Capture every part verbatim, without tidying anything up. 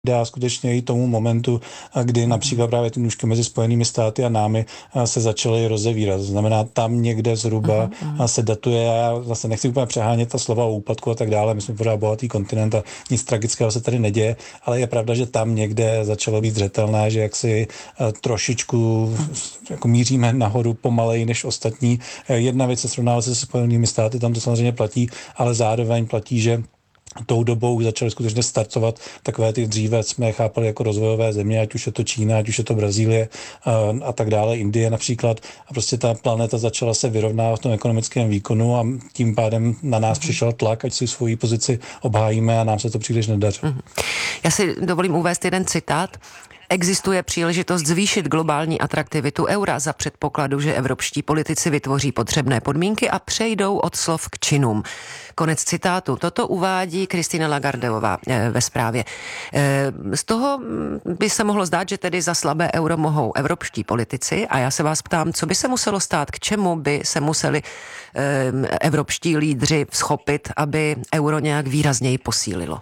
dá skutečně i tomu momentu, kdy například právě ty nůžky mezi Spojenými státy a námi se začaly rozevírat. To znamená, tam někde zhruba uh-huh. se datuje, a já zase nechci úplně přehánět ta slova o úpadku a tak dále, my jsme pořád bohatý kontinent a nic tragického se tady neděje, ale je pravda, že tam někde začalo být zřetelné, že jaksi trošičku jako míříme nahoru pomaleji než ostatní. Jedna věc se srovnala se Spojenými státy, tam to samozřejmě platí, ale zároveň platí, že tou dobou začaly skutečně startovat takové ty dříve jsme chápali jako rozvojové země, ať už je to Čína, ať už je to Brazílie a, a tak dále, Indie například. A prostě ta planeta začala se vyrovnávat v tom ekonomickém výkonu a tím pádem na nás mm-hmm. přišel tlak, ať si svoji pozici obhájíme a nám se to příliš nedaří. Mm-hmm. Já si dovolím uvést jeden citát. Existuje příležitost zvýšit globální atraktivitu eura za předpokladu, že evropští politici vytvoří potřebné podmínky a přejdou od slov k činům. Konec citátu. Toto uvádí Christine Lagardeová ve zprávě. Z toho by se mohlo zdát, že tedy za slabé euro mohou evropští politici a já se vás ptám, co by se muselo stát, k čemu by se museli evropští lídři schopit, aby euro nějak výrazněji posílilo?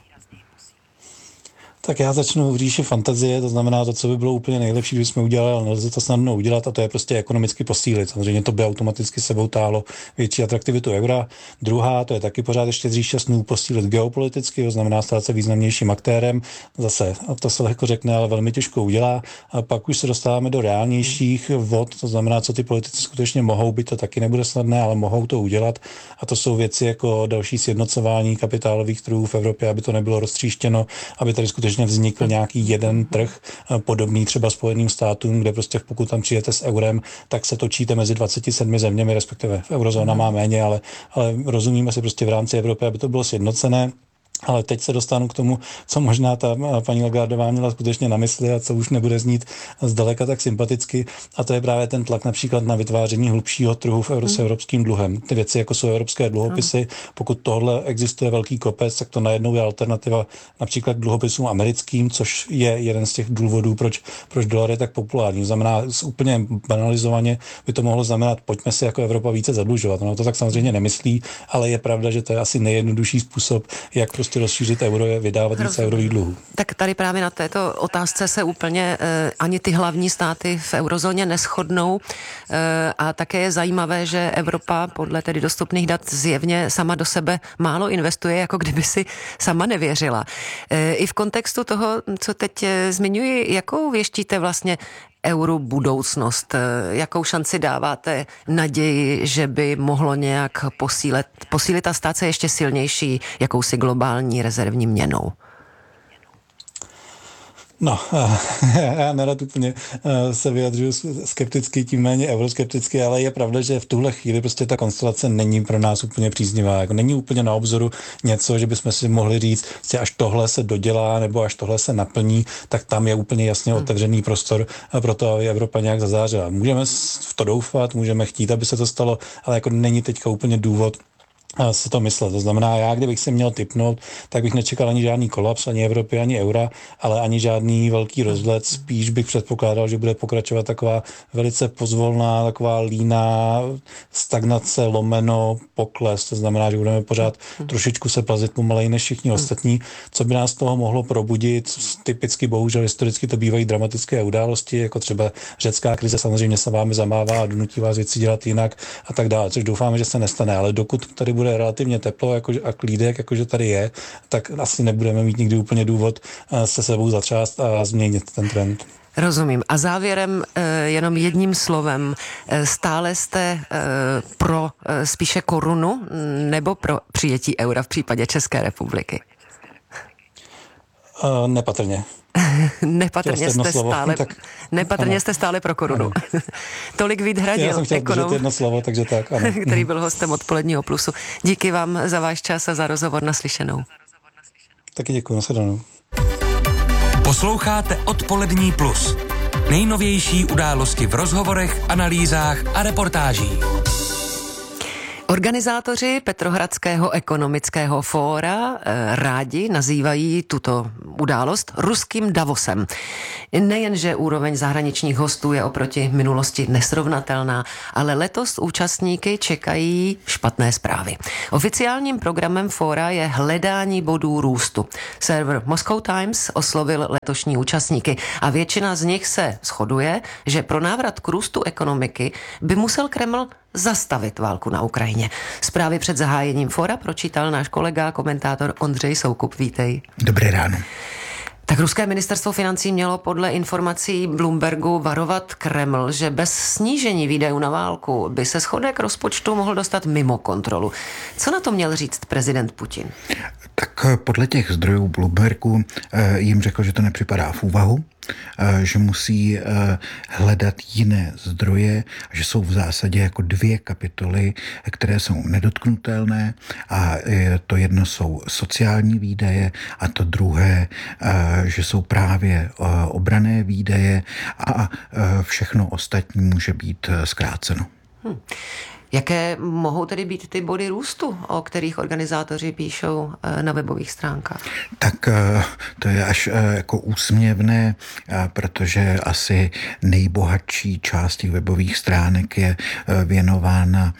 Tak já začnu v říši fantazie, to znamená to, co by bylo úplně nejlepší, když jsme udělali, ale nelze to snadno udělat a to je prostě ekonomicky posílit. Samozřejmě to by automaticky sebou táhlo větší atraktivitu eura. Druhá, to je taky pořád ještě z říše snů posílit geopoliticky, to znamená stát se významnějším aktérem. Zase, a to se lehko řekne, ale velmi těžko udělá. A pak už se dostáváme do reálnějších vod, to znamená, co ty politici skutečně mohou, byť to taky nebude snadné, ale mohou to udělat. A to jsou věci jako další sjednocování kapitálových trhů v Evropě, aby to nebylo roztříštěno, aby tady skutečně vznikl nějaký jeden trh, podobný třeba Spojeným státům, kde prostě pokud tam přijete s eurem, tak se točíte mezi dvaceti sedmi zeměmi, respektive eurozóna má méně, ale, ale rozumíme si prostě v rámci Evropy, aby to bylo sjednocené. Ale teď se dostanu k tomu, co možná ta paní Lagardová měla skutečně na mysli a co už nebude znít zdaleka tak sympaticky. A to je právě ten tlak například na vytváření hlubšího trhu v euro s evropským dluhem. Ty věci, jako jsou evropské dluhopisy, pokud tohle existuje velký kopec, tak to najednou je alternativa například k dluhopisům americkým, což je jeden z těch důvodů, proč, proč dolar je tak populární. Znamená, úplně banalizovaně by to mohlo znamenat, pojďme si jako Evropa více zadlužovat. No to tak samozřejmě nemyslí, ale je pravda, že to je asi nejjednodušší způsob, jak prostě rozšířit euro je vydávat více eurových dluhů. Tak tady právě na této otázce se úplně eh, ani ty hlavní státy v eurozóně neshodnou eh, a také je zajímavé, že Evropa podle tedy dostupných dat zjevně sama do sebe málo investuje, jako kdyby si sama nevěřila. Eh, I v kontextu toho, co teď eh, zmiňuji, jakou věštíte vlastně euru budoucnost? Jakou šanci dáváte naději, že by mohlo nějak posílit, posílit a stát se ještě silnější jakousi globální rezervní měnou? No, já nerad úplně se vyjadřuju skepticky, tím méně euroskepticky, ale je pravda, že v tuhle chvíli prostě ta konstelace není pro nás úplně příznivá. Jako není úplně na obzoru něco, že bychom si mohli říct, že až tohle se dodělá nebo až tohle se naplní, tak tam je úplně jasně otevřený prostor pro to, aby Evropa nějak zazářila. Můžeme v to doufat, můžeme chtít, aby se to stalo, ale jako není teďka úplně důvod si to myslet. To znamená, já kdybych se měl tipnout, tak bych nečekal ani žádný kolaps, ani Evropy, ani eura, ale ani žádný velký rozlet. Spíš bych předpokládal, že bude pokračovat taková velice pozvolná, taková líná stagnace, lomeno, pokles. To znamená, že budeme pořád trošičku se plazit pomaleji než všichni ostatní. Co by nás z toho mohlo probudit? Typicky, bohužel, historicky to bývají dramatické události, jako třeba řecká krize samozřejmě se vámi zamává a donutí vás věci dělat jinak a tak dále, což doufáme, že se nestane, ale dokud tady bude relativně teplo jako, a klídek, jakože tady je, tak asi nebudeme mít nikdy úplně důvod se sebou zatřást a změnit ten trend. Rozumím. A závěrem jenom jedním slovem. Stále jste pro spíše korunu nebo pro přijetí eura v případě České republiky? Uh, nepatrně. Nepatrně jste slovo, stále, tak, nepatrně jste stále pro korunu. Tolik Vít Hradil, Já jsem chtěl ekonom, jedno slovo, takže tak, ano. který byl hostem Odpoledního plusu. Díky vám za váš čas a za rozhovor, naslyšenou. Taky děkuji, nashledanou. Posloucháte Odpolední plus. Nejnovější události v rozhovorech, analýzách a reportážích. Organizátoři Petrohradského ekonomického fóra rádi nazývají tuto událost ruským Davosem. Nejenže úroveň zahraničních hostů je oproti minulosti nesrovnatelná, ale letos účastníky čekají špatné zprávy. Oficiálním programem fóra je hledání bodů růstu. Server Moscow Times oslovil letošní účastníky a většina z nich se shoduje, že pro návrat k růstu ekonomiky by musel Kreml zastavit válku na Ukrajině. Zprávy před zahájením fóra pročítal náš kolega, komentátor Ondřej Soukup. Vítej. Dobré ráno. Tak ruské ministerstvo financí mělo podle informací Bloombergu varovat Kreml, že bez snížení výdajů na válku by se schodek rozpočtu mohl dostat mimo kontrolu. Co na to měl říct prezident Putin? Tak podle těch zdrojů Bloombergu jim řekl, že to nepřipadá v úvahu, že musí hledat jiné zdroje, že jsou v zásadě jako dvě kapitoly, které jsou nedotknutelné, a to jedno jsou sociální výdaje a to druhé, že jsou právě obranné výdaje, a všechno ostatní může být zkráceno. Hmm. Jaké mohou tedy být ty body růstu, o kterých organizátoři píšou na webových stránkách? Tak to je až jako úsměvné, protože asi nejbohatší část těch webových stránek je věnována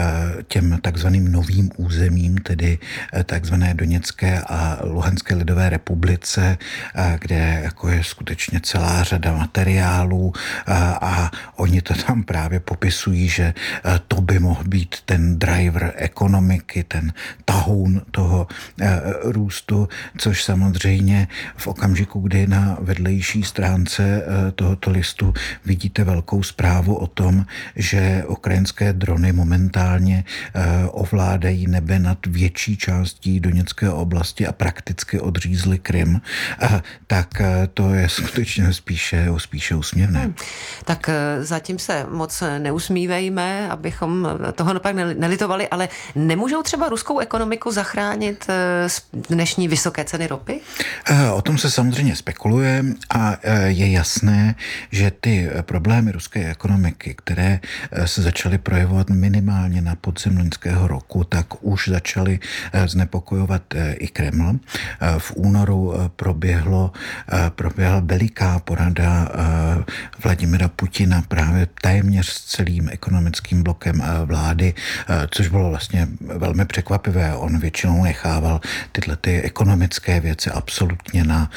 těm takzvaným novým územím, tedy takzvané Doněcké a Luhanské lidové republice, kde jako je skutečně celá řada materiálů, a oni to tam právě popisují, že to by mohl být ten driver ekonomiky, ten tahoun toho e, růstu, což samozřejmě v okamžiku, kdy na vedlejší stránce e, tohoto listu vidíte velkou zprávu o tom, že ukrajinské drony momentálně e, ovládají nebe nad větší částí Doněcké oblasti a prakticky odřízli Krym, e, tak e, to je skutečně spíše, spíše úsměvné. Hmm. Tak e, zatím se moc neusmívejme, abychom toho pak nelitovali, ale nemůžou třeba ruskou ekonomiku zachránit z dnešní vysoké ceny ropy? O tom se samozřejmě spekuluje a je jasné, že ty problémy ruské ekonomiky, které se začaly projevovat minimálně na podzim loňského roku, tak už začaly znepokojovat i Kreml. V únoru proběhlo, proběhla veliká porada Vladimira Putina právě téměř s celým ekonomickým blokem vlády, což bylo vlastně velmi překvapivé. On většinou nechával tyhle ty ekonomické věci absolutně na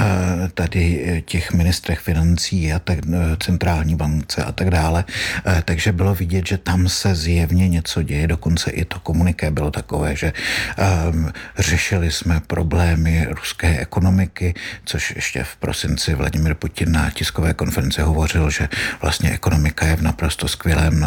tady těch ministrech financí a tak, centrální bance a tak dále. Takže bylo vidět, že tam se zjevně něco děje. Dokonce i to komuniké bylo takové, že řešili jsme problémy ruské ekonomiky, což ještě v prosinci Vladimir Putin na tiskové konferenci hovořil, že vlastně ekonomika je v naprosto skvělém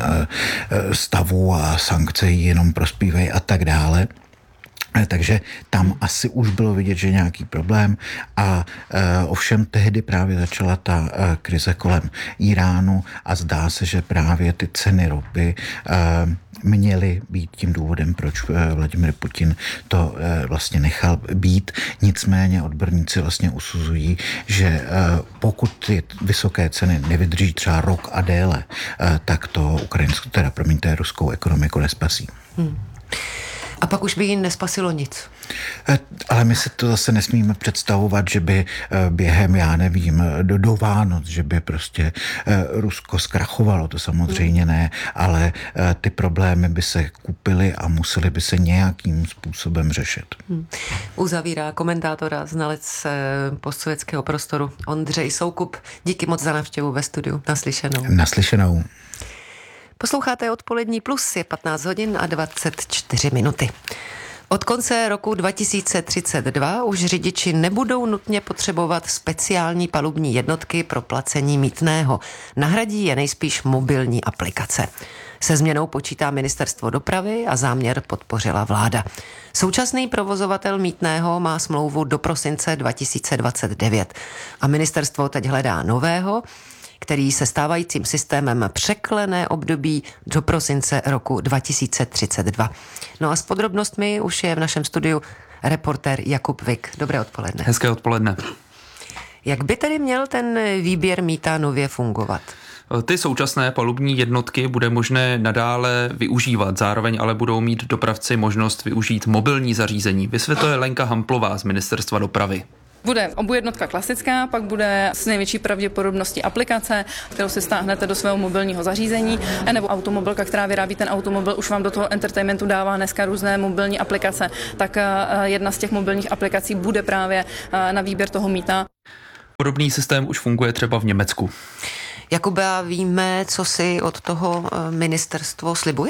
stavu a sankce jí jenom prospívají a tak dále. Takže tam asi už bylo vidět, že nějaký problém, a e, ovšem tehdy právě začala ta e, krize kolem Iránu a zdá se, že právě ty ceny ropy e, měly být tím důvodem, proč e, Vladimir Putin to e, vlastně nechal být. Nicméně odborníci vlastně usuzují, že e, pokud ty vysoké ceny nevydrží třeba rok a déle, e, tak to ukrajinskou, teda promiňte, ruskou ekonomiku nespasí. Hmm. A pak už by jí nespasilo nic. Ale my si to zase nesmíme představovat, že by během, já nevím, do, do Vánoc, že by prostě Rusko zkrachovalo, to samozřejmě ne, ale ty problémy by se kupily a musely by se nějakým způsobem řešit. Hmm. Uzavírá komentátora, znalec postsovětského prostoru Ondřej Soukup. Díky moc za návštěvu ve studiu. Naslyšenou. Naslyšenou. Posloucháte Odpolední plus, je patnáct hodin a dvacet čtyři minuty. Od konce roku dva tisíce třicet dva už řidiči nebudou nutně potřebovat speciální palubní jednotky pro placení mýtného. Nahradí je nejspíš mobilní aplikace. Se změnou počítá ministerstvo dopravy a záměr podpořila vláda. Současný provozovatel mýtného má smlouvu do prosince dva tisíce dvacet devět a ministerstvo teď hledá nového, který se stávajícím systémem překlené období do prosince roku dva tisíce třicet dva. No a s podrobnostmi už je v našem studiu reportér Jakub Vik. Dobré odpoledne. Hezké odpoledne. Jak by tedy měl ten výběr mýta nově fungovat? Ty současné palubní jednotky bude možné nadále využívat, zároveň ale budou mít dopravci možnost využít mobilní zařízení. Vysvětluje Lenka Hamplová z Ministerstva dopravy. Bude obujednotka klasická, pak bude s největší pravděpodobností aplikace, kterou si stáhnete do svého mobilního zařízení, nebo automobilka, která vyrábí ten automobil, už vám do toho entertainmentu dává dneska různé mobilní aplikace, tak jedna z těch mobilních aplikací bude právě na výběr toho mýta. Podobný systém už funguje třeba v Německu. Jakube, a víme, co si od toho ministerstvo slibuje?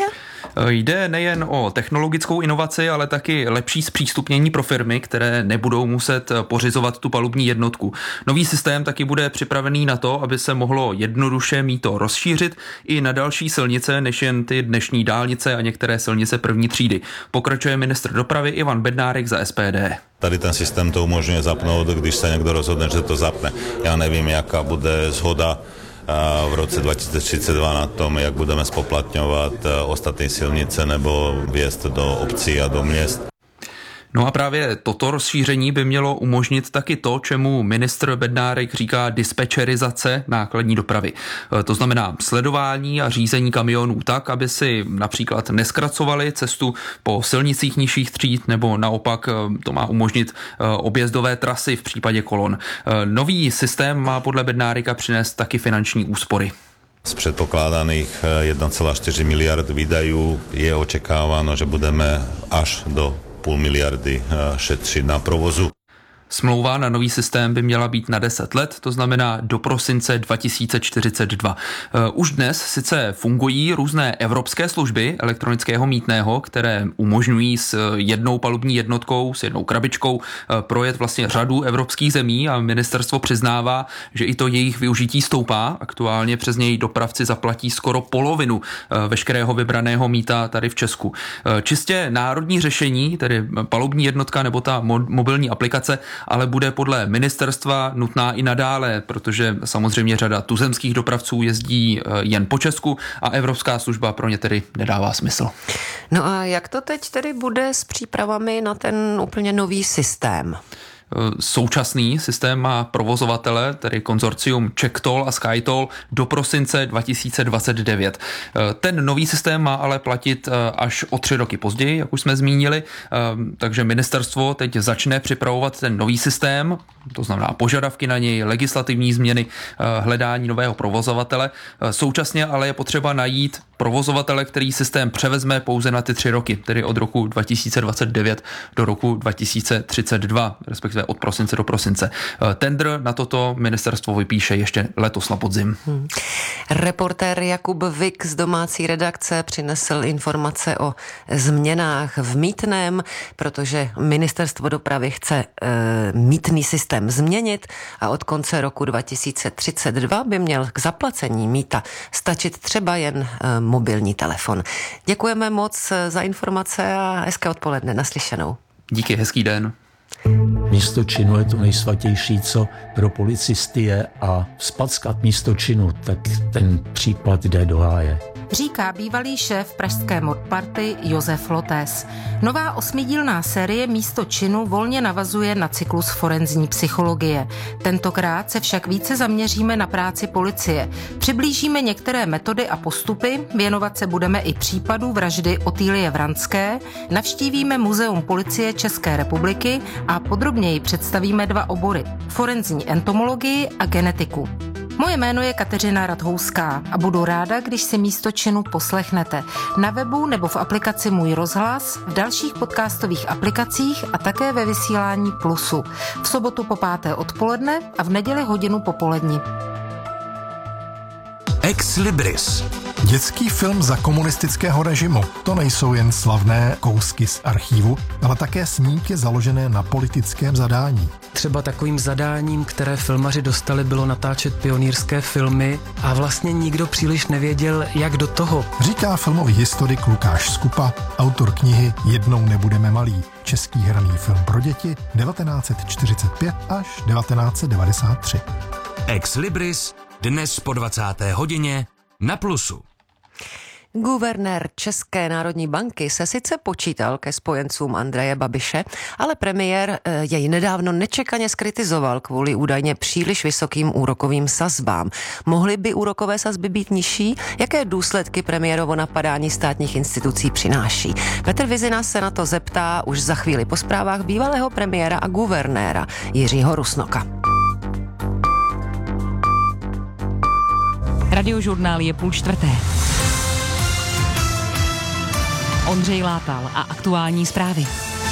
Jde nejen o technologickou inovaci, ale taky lepší zpřístupnění pro firmy, které nebudou muset pořizovat tu palubní jednotku. Nový systém taky bude připravený na to, aby se mohlo jednoduše mýto rozšířit i na další silnice, než jen ty dnešní dálnice a některé silnice první třídy. Pokračuje ministr dopravy Ivan Bednárek za S P D. Tady ten systém to umožňuje zapnout, když se někdo rozhodne, že to zapne. Já nevím, jaká bude shoda v roce dva tisíce třicet dva na tom, jak budeme spoplatňovat ostatní silnice nebo vjezd do obcí a do měst. No a právě toto rozšíření by mělo umožnit taky to, čemu ministr Bednárek říká dispečerizace nákladní dopravy. To znamená sledování a řízení kamionů tak, aby si například neskracovali cestu po silnicích nižších tříd, nebo naopak to má umožnit objezdové trasy v případě kolon. Nový systém má podle Bednáreka přinést taky finanční úspory. Z předpokládaných jedna celá čtyři miliard výdajů je očekáváno, že budeme až do půl miliardy šetřit na provozu. Smlouva na nový systém by měla být na deset let, to znamená do prosince dva tisíce čtyřicet dva. Už dnes sice fungují různé evropské služby elektronického mýtného, které umožňují s jednou palubní jednotkou, s jednou krabičkou projet vlastně řadu evropských zemí a ministerstvo přiznává, že i to jejich využití stoupá. Aktuálně přes něj dopravci zaplatí skoro polovinu veškerého vybraného mýta tady v Česku. Čistě národní řešení, tedy palubní jednotka nebo ta mobilní aplikace, ale bude podle ministerstva nutná i nadále, protože samozřejmě řada tuzemských dopravců jezdí jen po Česku a evropská služba pro ně tedy nedává smysl. No a jak to teď tedy bude s přípravami na ten úplně nový systém? Současný systém má provozovatele, tedy konzorcium CzechToll a SkyToll, do prosince dva tisíce dvacet devět. Ten nový systém má ale platit až o tři roky později, jak už jsme zmínili, takže ministerstvo teď začne připravovat ten nový systém, to znamená požadavky na něj, legislativní změny, hledání nového provozovatele. Současně ale je potřeba najít provozovatele, který systém převezme pouze na ty tři roky, tedy od roku dva tisíce dvacet devět do roku dva tisíce třicet dva, respektive od prosince do prosince. Tendr na toto ministerstvo vypíše ještě letos na podzim. Hmm. Reportér Jakub Vik z domácí redakce přinesl informace o změnách v mýtném, protože ministerstvo dopravy chce e, mýtný systém změnit a od konce roku dva tisíce třicet dva by měl k zaplacení mýta stačit třeba jen e, mobilní telefon. Děkujeme moc za informace a hezké odpoledne. Naslyšenou. Díky, hezký den. Místo činu je to nejsvatější, co pro policisty je, a vzpackat místo činu, tak ten případ jde do háje. Říká bývalý šéf pražské modparty Josef Lotes. Nová osmidílná série Místo činu volně navazuje na cyklus forenzní psychologie. Tentokrát se však více zaměříme na práci policie. Přiblížíme některé metody a postupy, věnovat se budeme i případu vraždy Otýlie Vranské, navštívíme Muzeum policie České republiky a podrobněji představíme dva obory: forenzní entomologii a genetiku. Moje jméno je Kateřina Radhouská a budu ráda, když si Místo činu poslechnete na webu nebo v aplikaci Můj rozhlas, v dalších podcastových aplikacích a také ve vysílání Plusu. V sobotu po páté odpoledne a v neděli hodinu popolední. Ex Libris. Dětský film za komunistického režimu. To nejsou jen slavné kousky z archívu, ale také snímky založené na politickém zadání. Třeba takovým zadáním, které filmaři dostali, bylo natáčet pionýrské filmy a vlastně nikdo příliš nevěděl, jak do toho. Říká filmový historik Lukáš Skupa, autor knihy Jednou nebudeme malí. Český hraný film pro děti devatenáct set čtyřicet pět až devatenáct set devadesát tři. Ex Libris dnes po dvacáté hodině na Plusu. Guvernér České národní banky se sice počítal ke spojencům Andreje Babiše, ale premiér jej nedávno nečekaně zkritizoval kvůli údajně příliš vysokým úrokovým sazbám. Mohly by úrokové sazby být nižší? Jaké důsledky premiérovo napadání státních institucí přináší? Petr Vizina se na to zeptá už za chvíli po zprávách bývalého premiéra a guvernéra Jiřího Rusnoka. Radiožurnál je půl čtvrté. Ondřej Látal a aktuální zprávy.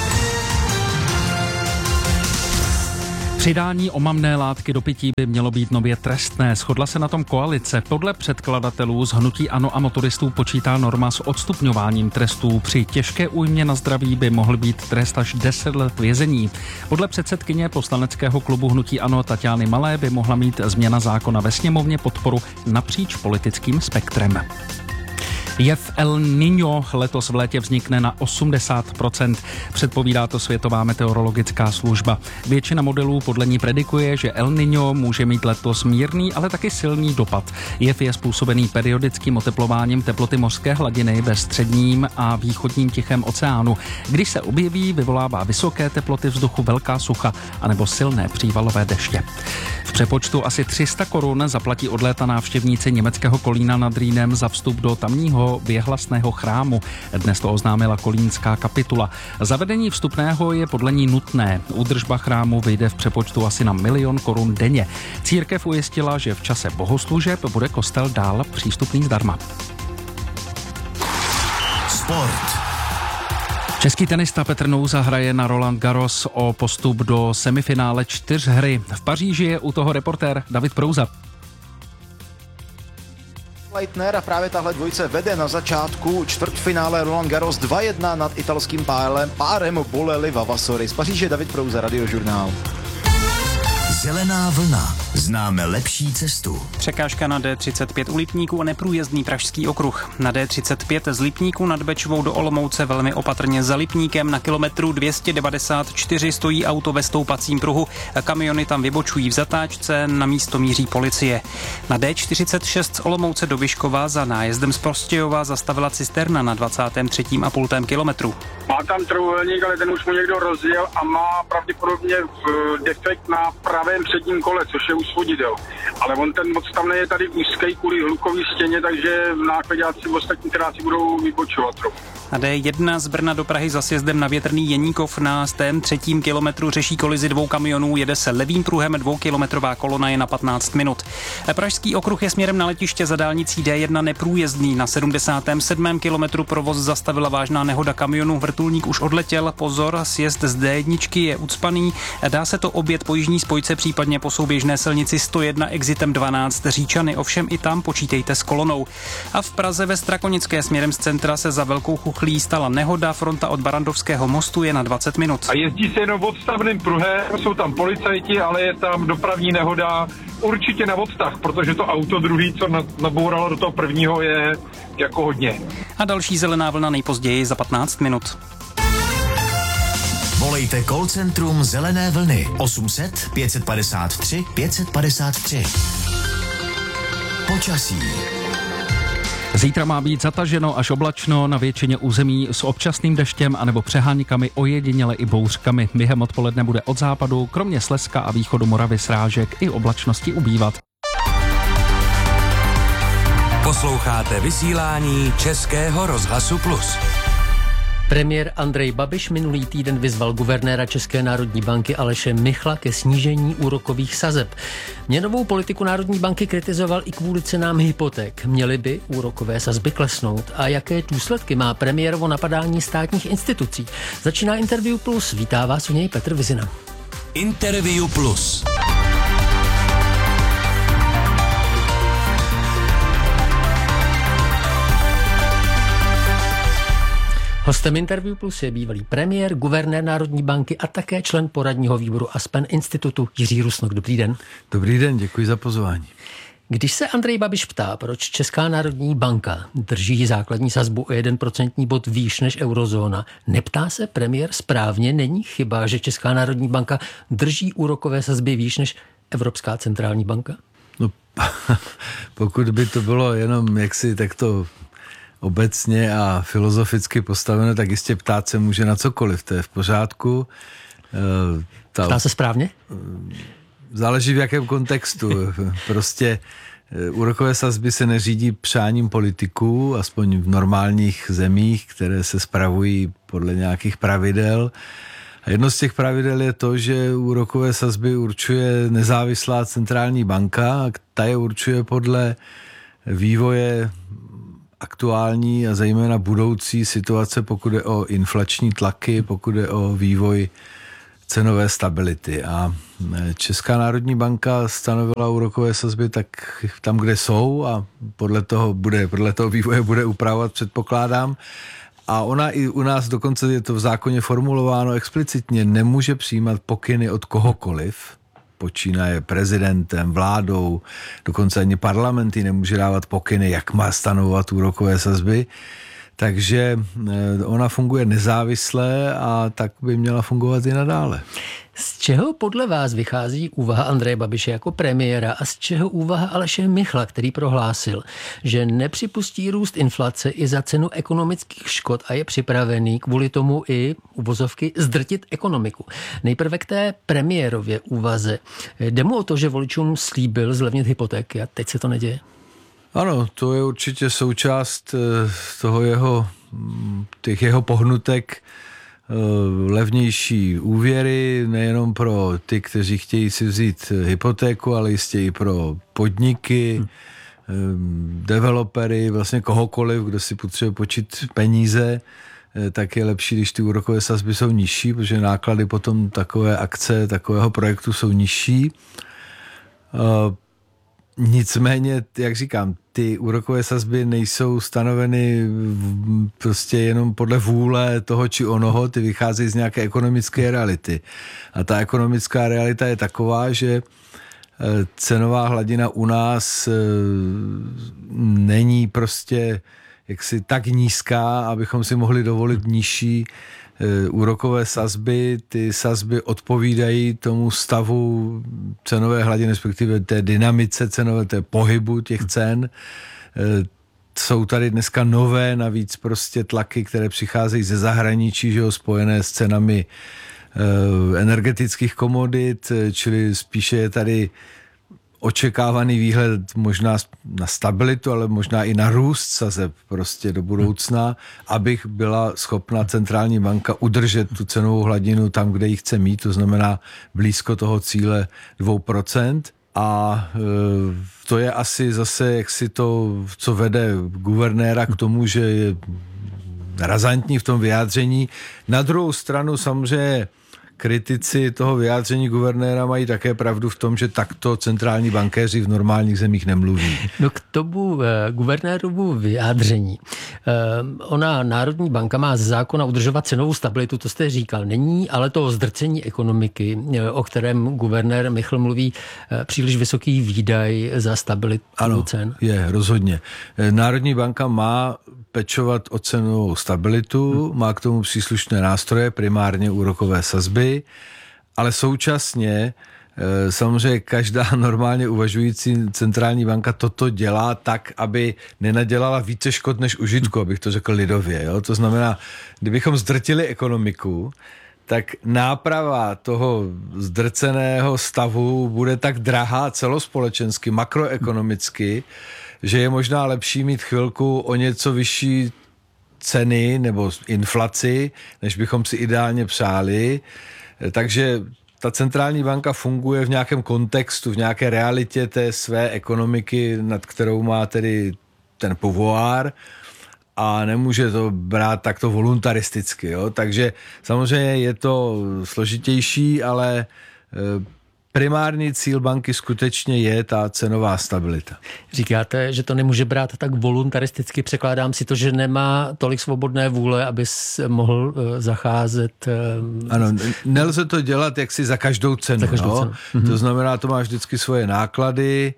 Přidání omamné látky do pití by mělo být nově trestné. Shodla se na tom koalice. Podle předkladatelů z hnutí ANO a motoristů počítá norma s odstupňováním trestů. Při těžké újmě na zdraví by mohl být trest až deset let vězení. Podle předsedkyně poslaneckého klubu hnutí ANO Tatiany Malé by mohla mít změna zákona ve sněmovně podporu napříč politickým spektrem. Jev El Niño letos v létě vznikne na osmdesát procent. Předpovídá to Světová meteorologická služba. Většina modelů podle ní predikuje, že El Niño může mít letos mírný, ale taky silný dopad. Jev je způsobený periodickým oteplováním teploty mořské hladiny ve středním a východním Tichém oceánu. Když se objeví, vyvolává vysoké teploty vzduchu, velká sucha anebo silné přívalové deště. V přepočtu asi tři sta korun zaplatí od léta návštěvníci německého Kolína nad Rýnem za vstup do tamního věhlasného chrámu. Dnes to oznámila kolínská kapitula. Zavedení vstupného je podle ní nutné. Údržba chrámu vyjde v přepočtu asi na milion korun denně. Církev ujistila, že v čase bohoslužeb bude kostel dál přístupný zdarma. Sport. Český tenista Petr Nouza hraje na Roland Garros o postup do semifinále čtyřhry. V Paříži je u toho reportér David Prouza. Leitner a právě tahle dvojice vede na začátku čtvrtfinále Roland Garros dva jedna nad italským párem, párem Bolelli Vavasori. Z Paříže David Prouza, Radiožurnál. Zelená vlna. Známe lepší cestu. Překážka na D třicet pět u Lipníku a neprůjezdný Pražský okruh. Na D třicet pět z Lipníku nad Bečvou do Olomouce velmi opatrně za Lipníkem na kilometru dvě stě devadesát čtyři stojí auto ve stoupacím pruhu. Kamiony tam vybočují v zatáčce, na místo míří policie. Na D čtyřicet šest z Olomouce do Vyškova za nájezdem z Prostějova zastavila cisterna na dvacátém třetím a půl kilometru. Má tam trojúhelník, ale ten už mu někdo rozjel a má pravděpodobně defekt na pravém předním kole, což je už svodidel. Ale on ten odstavný je tady úzký kvůli hlukové stěně, takže nákladáci ostatní tráci budou vybočovat trochu. A D jedna z Brna do Prahy za sjezdem na Větrný Jeníkov na stém třetím kilometru řeší kolizi dvou kamionů, jede se levým pruhem, dvoukilometrová kolona je na patnáct minut. Pražský okruh je směrem na letiště za dálnicí D jedna neprůjezdný. Na sedmdesátém sedmém kilometru provoz zastavila vážná nehoda kamionu, vrtulník už odletěl, pozor, sjezd z D jedna je ucpaný, dá se to objet po jižní spojce, případně po souběžné silnici sto jedna exitem dvanáct Říčany, ovšem i tam počítejte s kolonou. A v Praze ve Strakonické směrem z centra se za Velkou Chuchlí stala nehoda, fronta od Barandovského mostu je na dvacet minut. A jezdí se jenom odstavným pruhem, jsou tam policajti, ale je tam dopravní nehoda určitě na odtah, protože to auto druhý, co nabouralo do toho prvního, je jako hodně. A další zelená vlna nejpozději za patnáct minut. Volejte call centrum Zelené vlny osm set pět padesát tři pět padesát tři. Počasí. Zítra má být zataženo až oblačno na většině území s občasným deštěm anebo přeháňkami, ojediněle i bouřkami. Během odpoledne bude od západu, kromě Slezska a východu Moravy srážek, i oblačnosti ubývat. Posloucháte vysílání Českého rozhlasu Plus. Premiér Andrej Babiš minulý týden vyzval guvernéra České národní banky Aleše Michla ke snížení úrokových sazeb. Měnovou politiku Národní banky kritizoval i kvůli cenám hypoték. Měly by úrokové sazby klesnout? A jaké důsledky má premiérovo napadání státních institucí? Začíná Interview Plus. Vítá vás u něj Petr Vizina. Interview Plus. Hostem Interview Plus je bývalý premiér, guvernér Národní banky a také člen poradního výboru Aspen Institutu Jiří Rusnok. Dobrý den. Dobrý den, děkuji za pozvání. Když se Andrej Babiš ptá, proč Česká národní banka drží základní sazbu o jeden procentní bod výš než eurozóna, neptá se premiér správně? Není chyba, že Česká národní banka drží úrokové sazby výš než Evropská centrální banka? No, pokud by to bylo jenom jaksi takto obecně a filozoficky postaveno, tak jistě ptát se může na cokoliv, to je v pořádku. Ta... Ptá se správně? Záleží v jakém kontextu. Prostě úrokové sazby se neřídí přáním politiků, aspoň v normálních zemích, které se spravují podle nějakých pravidel. A jedno z těch pravidel je to, že úrokové sazby určuje nezávislá centrální banka, ta je určuje podle vývoje aktuální a zejména budoucí situace, pokud je o inflační tlaky, pokud je o vývoj cenové stability. A Česká národní banka stanovila úrokové sazby tak tam, kde jsou a podle toho bude, podle toho vývoje bude upravovat, předpokládám. A ona i u nás, dokonce je to v zákoně formulováno explicitně, nemůže přijímat pokyny od kohokoliv, počínaje prezidentem, vládou, dokonce ani parlamenty nemůže dávat pokyny, jak má stanovovat úrokové sazby. Takže ona funguje nezávisle a tak by měla fungovat i nadále. Z čeho podle vás vychází úvaha Andreje Babiše jako premiéra a z čeho úvaha Aleše Michla, který prohlásil, že nepřipustí růst inflace i za cenu ekonomických škod a je připravený kvůli tomu i uvozovky zdrtit ekonomiku? Nejprve k té premiérově úvaze. Jde mu o to, že voličům slíbil zlevnit hypotéky a teď se to neděje? Ano, to je určitě součást toho jeho, těch jeho pohnutek, levnější úvěry, nejenom pro ty, kteří chtějí si vzít hypotéku, ale jistě i pro podniky, hmm. developery, vlastně kohokoliv, kdo si potřebuje počít peníze, tak je lepší, když ty úrokové sazby jsou nižší, protože náklady potom takové akce, takového projektu jsou nižší. Nicméně, jak říkám, ty úrokové sazby nejsou stanoveny prostě jenom podle vůle toho či onoho, ty vycházejí z nějaké ekonomické reality. A ta ekonomická realita je taková, že cenová hladina u nás není prostě jaksi tak nízká, abychom si mohli dovolit nižší úrokové sazby. Ty sazby odpovídají tomu stavu cenové hladiny, respektive té dynamice cenové, té pohybu těch cen. Jsou tady dneska nové navíc prostě tlaky, které přicházejí ze zahraničí, že jo, spojené s cenami energetických komodit, čili spíše je tady očekávaný výhled možná na stabilitu, ale možná i na růst sazeb prostě do budoucna, abych byla schopna centrální banka udržet tu cenovou hladinu tam, kde ji chce mít, to znamená blízko toho cíle dvě procenta. A e, to je asi zase, jak si to, co vede guvernéra k tomu, že je razantní v tom vyjádření. Na druhou stranu samozřejmě kritici toho vyjádření guvernéra mají také pravdu v tom, že takto centrální bankéři v normálních zemích nemluví. No k tomu eh, guvernérovu vyjádření. Eh, ona Národní banka má ze zákona udržovat cenovou stabilitu, to jste říkal. Není ale to zdrcení ekonomiky, eh, o kterém guvernér Michl mluví, eh, příliš vysoký výdaj za stabilitu ano, cen. Je, rozhodně. Národní banka má pečovat o cenovou stabilitu, hmm. má k tomu příslušné nástroje, primárně úrokové sazby, ale současně samozřejmě každá normálně uvažující centrální banka toto dělá tak, aby nenadělala více škod než užitku, abych to řekl lidově. Jo? To znamená, kdybychom zdrtili ekonomiku, tak náprava toho zdrceného stavu bude tak drahá celospolečensky, makroekonomicky, že je možná lepší mít chvilku o něco vyšší ceny nebo inflaci, než bychom si ideálně přáli. Takže ta centrální banka funguje v nějakém kontextu, v nějaké realitě té své ekonomiky, nad kterou má tedy ten pouvoir a nemůže to brát takto voluntaristicky. Jo? Takže samozřejmě je to složitější, ale primární cíl banky skutečně je ta cenová stabilita. Říkáte, že to nemůže brát tak voluntaristicky, překládám si to, že nemá tolik svobodné vůle, aby mohl zacházet. Ano, nelze to dělat jaksi za každou cenu. Za každou cenu. No? To znamená, to má vždycky svoje náklady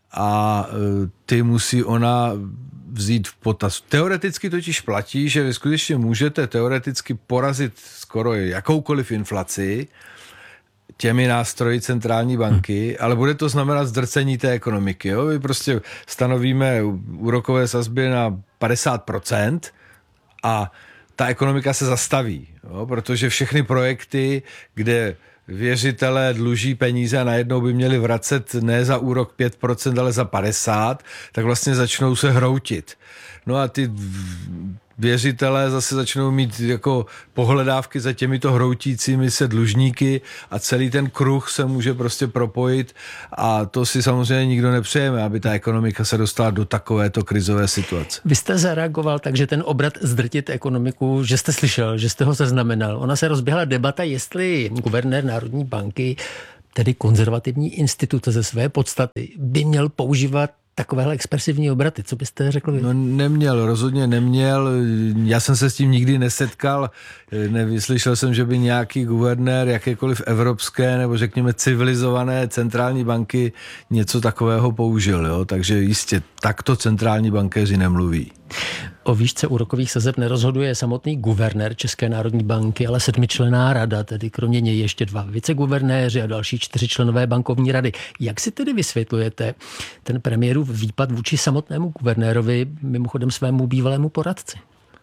a ty musí ona vzít v potaz. Teoreticky totiž platí, že vy skutečně můžete teoreticky porazit skoro jakoukoliv inflaci, těmi nástroji centrální banky, ale bude to znamenat zdrcení té ekonomiky. Jo? My prostě stanovíme úrokové sazby na padesát procent a ta ekonomika se zastaví, jo? Protože všechny projekty, kde věřitelé dluží peníze a najednou by měli vracet ne za úrok pět procent, ale za padesát, tak vlastně začnou se hroutit. No a ty věřitelé zase začnou mít jako pohledávky za těmito hroutícími se dlužníky a celý ten kruh se může prostě propojit a to si samozřejmě nikdo nepřejeme, aby ta ekonomika se dostala do takovéto krizové situace. Vy jste zareagoval tak, že ten obrat zdrtit ekonomiku, že jste slyšel, že jste ho zaznamenal. Ona se rozběhla debata, jestli guvernér Národní banky, tedy konzervativní instituce ze své podstaty, by měl používat takovéhle expresivní obraty. Co byste řekl vy? No neměl, rozhodně neměl. Já jsem se s tím nikdy nesetkal. Nevyslyšel jsem, že by nějaký guvernér jakékoliv evropské nebo řekněme civilizované centrální banky něco takového použil. Jo? Takže jistě takto centrální bankéři nemluví. O výšce úrokových sazeb nerozhoduje samotný guvernér České národní banky, ale sedmičlenná rada, tedy kromě něj ještě dva viceguvernéři a další čtyři členové bankovní rady. Jak si tedy vysvětlujete ten premiérův výpad vůči samotnému guvernérovi, mimochodem svému bývalému poradci?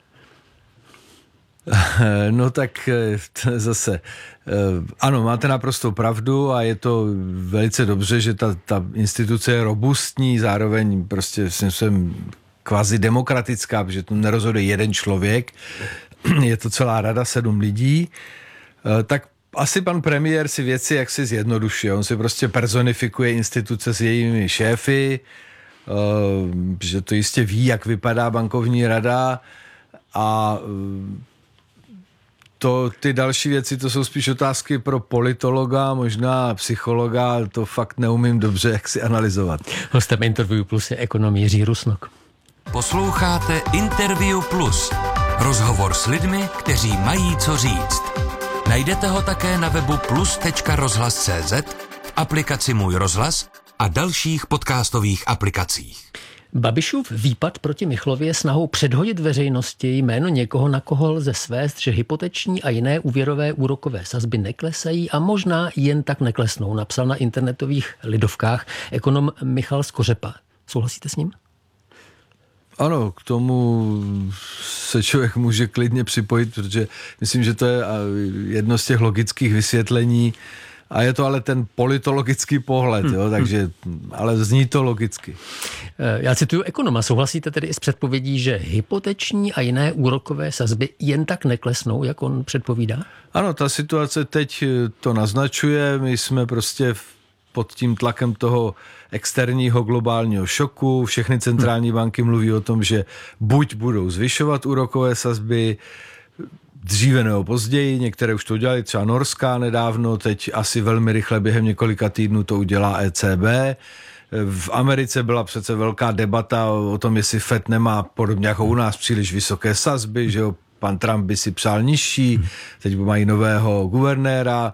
No tak zase, ano, máte naprosto pravdu a je to velice dobře, že ta, ta instituce je robustní, zároveň prostě jsem kvazi demokratická, protože to nerozhoduje jeden člověk, je to celá rada, sedm lidí, tak asi pan premiér si věci jak si zjednodušuje. On si prostě personifikuje instituce s jejími šéfy, že to jistě ví, jak vypadá bankovní rada a to, ty další věci, to jsou spíš otázky pro politologa, možná psychologa, to fakt neumím dobře jak si analyzovat. Hostem Interview Plus je ekonom Jiří Rusnok. Posloucháte Interview Plus. Rozhovor s lidmi, kteří mají co říct. Najdete ho také na webu plus tečka rozhlas tečka cé zet, v aplikaci Můj rozhlas a dalších podcastových aplikacích. Babišův výpad proti Michlovi je snahou předhodit veřejnosti jméno někoho, na koho lze svést, že hypoteční a jiné úvěrové úrokové sazby neklesají a možná jen tak neklesnou, napsal na internetových lidovkách ekonom Michal Skořepa. Souhlasíte s ním? Ano, k tomu se člověk může klidně připojit, protože myslím, že to je jedno z těch logických vysvětlení a je to ale ten politologický pohled, jo, takže, ale zní to logicky. Já cituju ekonoma. Souhlasíte tedy i s předpovědí, že hypoteční a jiné úrokové sazby jen tak neklesnou, jak on předpovídá? Ano, ta situace teď to naznačuje. My jsme prostě pod tím tlakem toho externího globálního šoku. Všechny centrální banky mluví o tom, že buď budou zvyšovat úrokové sazby, dříve nebo později, některé už to udělali, třeba Norská nedávno, teď asi velmi rychle během několika týdnů to udělá E C B. V Americe byla přece velká debata o tom, jestli Fed nemá podobně jako u nás příliš vysoké sazby, že jo, pan Trump by si přál nižší, teď mají nového guvernéra,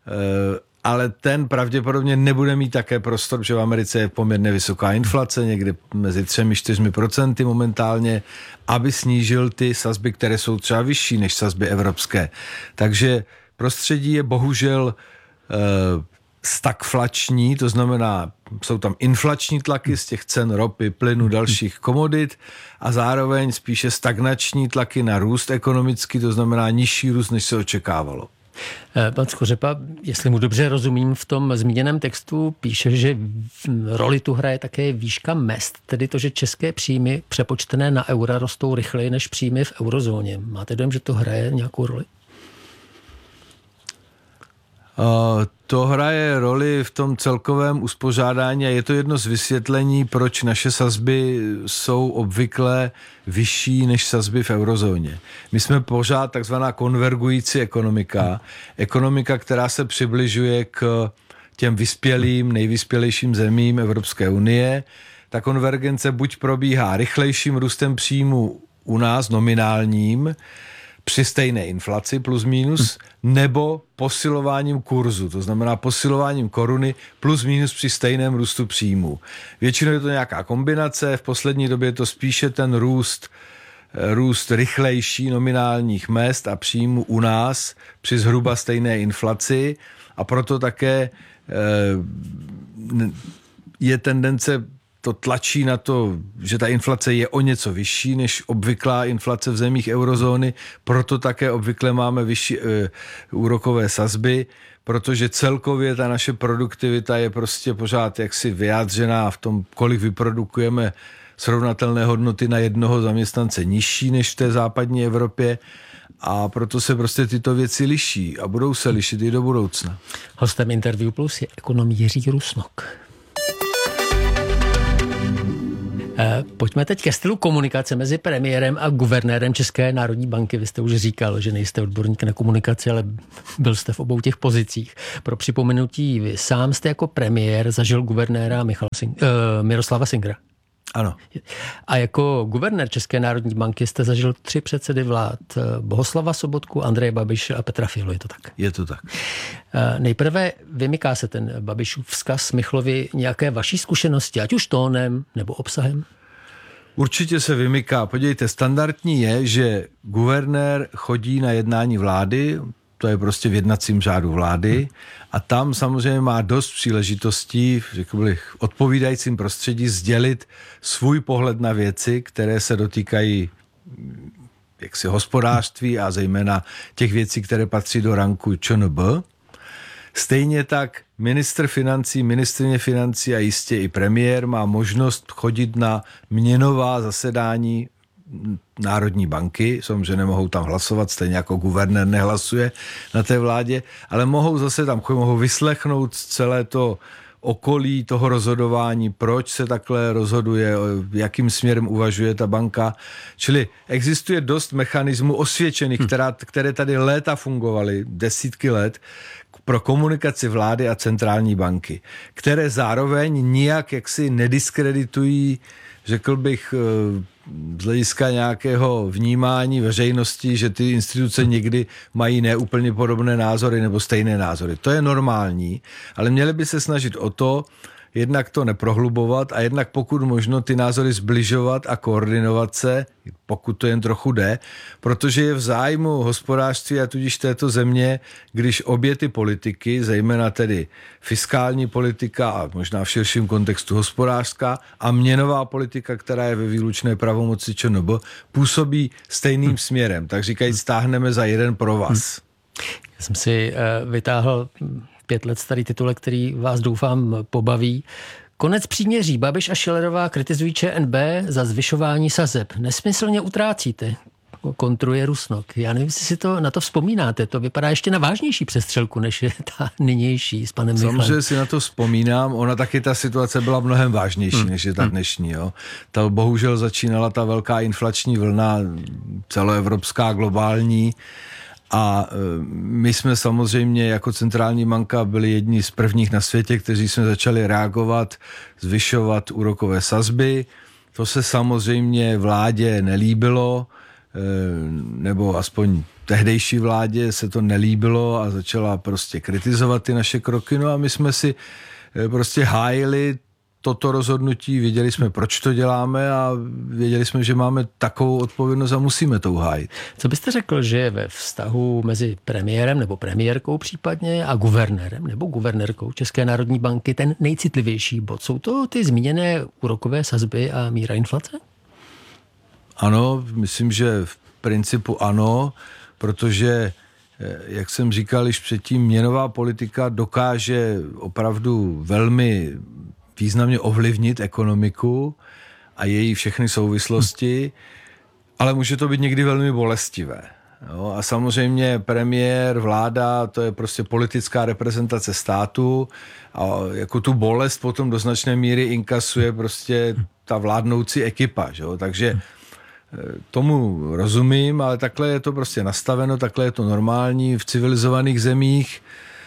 ale ten pravděpodobně nebude mít také prostor, protože v Americe je poměrně vysoká inflace, někde mezi třemi čtyřmi procenty momentálně, aby snížil ty sazby, které jsou třeba vyšší než sazby evropské. Takže prostředí je bohužel e, stagflační, to znamená, jsou tam inflační tlaky z těch cen ropy, plynu, dalších komodit a zároveň spíše stagnační tlaky na růst ekonomický, to znamená nižší růst, než se očekávalo. Pan Skořepa, jestli mu dobře rozumím, v tom zmíněném textu píše, že roli tu hraje také výška mezd, tedy to, že české příjmy přepočtené na eura rostou rychleji než příjmy v eurozóně. Máte dojem, že to hraje nějakou roli? Uh, to hraje roli v tom celkovém uspořádání a je to jedno z vysvětlení, proč naše sazby jsou obvykle vyšší než sazby v eurozóně. My jsme pořád takzvaná konvergující ekonomika, ekonomika, která se přibližuje k těm vyspělým, nejvyspělejším zemím Evropské unie. Ta konvergence buď probíhá rychlejším růstem příjmu u nás, nominálním, při stejné inflaci plus minus, nebo posilováním kurzu, to znamená posilováním koruny plus minus při stejném růstu příjmu. Většinou je to nějaká kombinace, v poslední době je to spíše ten růst, růst rychlejší nominálních mezd a příjmu u nás při zhruba stejné inflaci a proto také je tendence, to tlačí na to, že ta inflace je o něco vyšší než obvyklá inflace v zemích eurozóny, proto také obvykle máme vyšší e, úrokové sazby, protože celkově ta naše produktivita je prostě pořád jaksi vyjádřená v tom, kolik vyprodukujeme srovnatelné hodnoty na jednoho zaměstnance nižší než v té západní Evropě, a proto se prostě tyto věci liší a budou se lišit i do budoucna. Hostem Interview Plus je ekonom Jiří Rusnok. Pojďme teď ke stylu komunikace mezi premiérem a guvernérem České národní banky. Vy jste už říkal, že nejste odborník na komunikaci, ale byl jste v obou těch pozicích. Pro připomenutí, vy sám jste jako premiér zažil guvernéra Michal Sing- uh, Miroslava Singera. Ano. A jako guvernér České národní banky jste zažil tři předsedy vlád. Bohuslava Sobotku, Andreje Babiše a Petra Fialu, je to tak? Je to tak. Nejprve vymyká se ten Babišův vzkaz Michlovi nějaké vaší zkušenosti, ať už tónem nebo obsahem? Určitě se vymyká. Podívejte, standardní je, že guvernér chodí na jednání vlády, to je prostě v jednacím řádu vlády, a tam samozřejmě má dost příležitostí, řekl bych, odpovídajícím prostředí sdělit svůj pohled na věci, které se dotýkají jaksi hospodářství a zejména těch věcí, které patří do ranku ČNB. Stejně tak ministr financí, ministryně financí a jistě i premiér má možnost chodit na měnová zasedání Národní banky, samozřejmě nemohou tam hlasovat, stejně jako guvernér nehlasuje na té vládě, ale mohou zase tam mohou vyslechnout celé to okolí toho rozhodování, proč se takhle rozhoduje, jakým směrem uvažuje ta banka. Čili existuje dost mechanismů osvědčených, která, které tady léta fungovaly, desítky let, pro komunikaci vlády a centrální banky, které zároveň nijak jaksi nediskreditují, řekl bych, z hlediska nějakého vnímání veřejnosti, že ty instituce někdy mají neúplně podobné názory nebo stejné názory. To je normální, ale měli by se snažit o to, jednak to neprohlubovat a jednak pokud možno ty názory zbližovat a koordinovat se, pokud to jen trochu jde, protože je v zájmu hospodářství a tudíž této země, když obě ty politiky, zejména tedy fiskální politika a možná v širším kontextu hospodářská a měnová politika, která je ve výlučné pravomoci ČNB, působí stejným hmm. směrem. Tak říkají, stáhneme za jeden provaz. Hmm. Já jsem si uh, vytáhl pět let starý titulek, který vás doufám pobaví. Konec příměří. Babiš a Schillerová kritizují ČNB za zvyšování sazeb. Nesmyslně utrácíte, kontruje Rusnok. Já nevím, jestli si to, na to vzpomínáte. To vypadá ještě na vážnější přestřelku, než je ta nynější s panem Michalem. Samozřejmě si na to vzpomínám. Ona taky ta situace byla mnohem vážnější, hmm. než je ta dnešní. Jo. Ta bohužel začínala ta velká inflační vlna, celoevropská, globální. A my jsme samozřejmě jako centrální banka byli jedni z prvních na světě, kteří jsme začali reagovat, zvyšovat úrokové sazby. To se samozřejmě vládě nelíbilo, nebo aspoň tehdejší vládě se to nelíbilo a začala prostě kritizovat ty naše kroky. No a my jsme si prostě hájili toto rozhodnutí, věděli jsme, proč to děláme a věděli jsme, že máme takovou odpovědnost a musíme to uhájit. Co byste řekl, že je ve vztahu mezi premiérem nebo premiérkou případně a guvernérem nebo guvernérkou České národní banky ten nejcitlivější bod? Jsou to ty zmíněné úrokové sazby a míra inflace? Ano, myslím, že v principu ano, protože, jak jsem říkal již předtím, měnová politika dokáže opravdu velmi významně ovlivnit ekonomiku a její všechny souvislosti, ale může to být někdy velmi bolestivé. Jo, a samozřejmě premiér, vláda, to je prostě politická reprezentace státu a jako tu bolest potom do značné míry inkasuje prostě ta vládnoucí ekipa. Jo, takže tomu rozumím, ale takhle je to prostě nastaveno, takhle je to normální v civilizovaných zemích.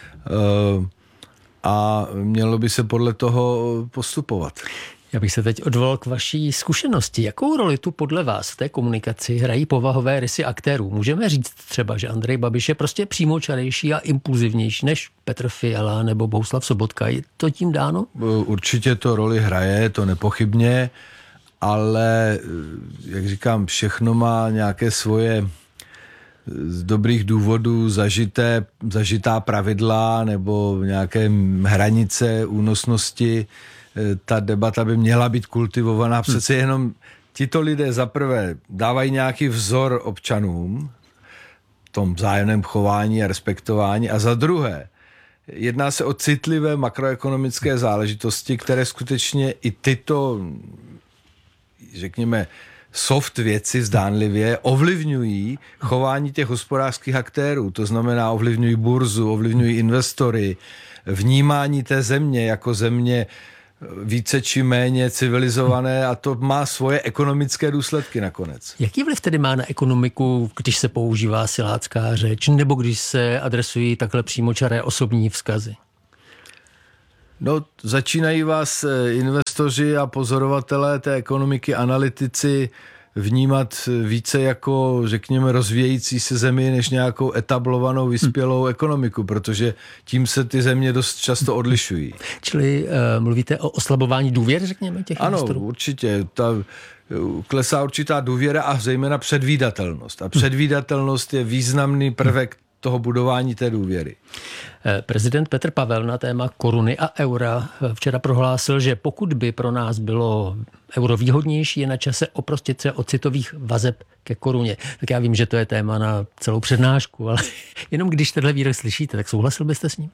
A mělo by se podle toho postupovat. Já bych se teď odvolal k vaší zkušenosti. Jakou roli tu podle vás v té komunikaci hrají povahové rysy aktérů? Můžeme říct třeba, že Andrej Babiš je prostě přímočarejší a impulzivnější než Petr Fiala nebo Bohuslav Sobotka. Je to tím dáno? Určitě to roli hraje, to nepochybně, ale jak říkám, všechno má nějaké svoje z dobrých důvodů zažité, zažitá pravidla nebo nějaké hranice únosnosti. Ta debata by měla být kultivovaná. Přece jenom tito lidé zaprvé dávají nějaký vzor občanům v tom vzájemném chování a respektování a za druhé jedná se o citlivé makroekonomické záležitosti, které skutečně i tyto, řekněme, soft věci zdánlivě ovlivňují chování těch hospodářských aktérů. To znamená, ovlivňují burzu, ovlivňují investory, vnímání té země jako země více či méně civilizované a to má svoje ekonomické důsledky nakonec. Jaký vliv tedy má na ekonomiku, když se používá silácká řeč, nebo když se adresují takhle přímočaré osobní vzkazy? No, začínají vás investoři a pozorovatelé té ekonomiky, analytici vnímat více jako, řekněme, rozvíjející se zemi, než nějakou etablovanou, vyspělou ekonomiku, protože tím se ty země dost často odlišují. Čili uh, mluvíte o oslabování důvěry, řekněme, těch ano, investorů? Ano, určitě. Ta, klesá určitá důvěra a zejména předvídatelnost. A předvídatelnost je významný prvek toho budování té důvěry. Prezident Petr Pavel na téma koruny a eura včera prohlásil, že pokud by pro nás bylo euro výhodnější, je na čase oprostit se od citových vazeb ke koruně. Tak já vím, že to je téma na celou přednášku, ale jenom když tenhle výrok slyšíte, tak souhlasil byste s ním?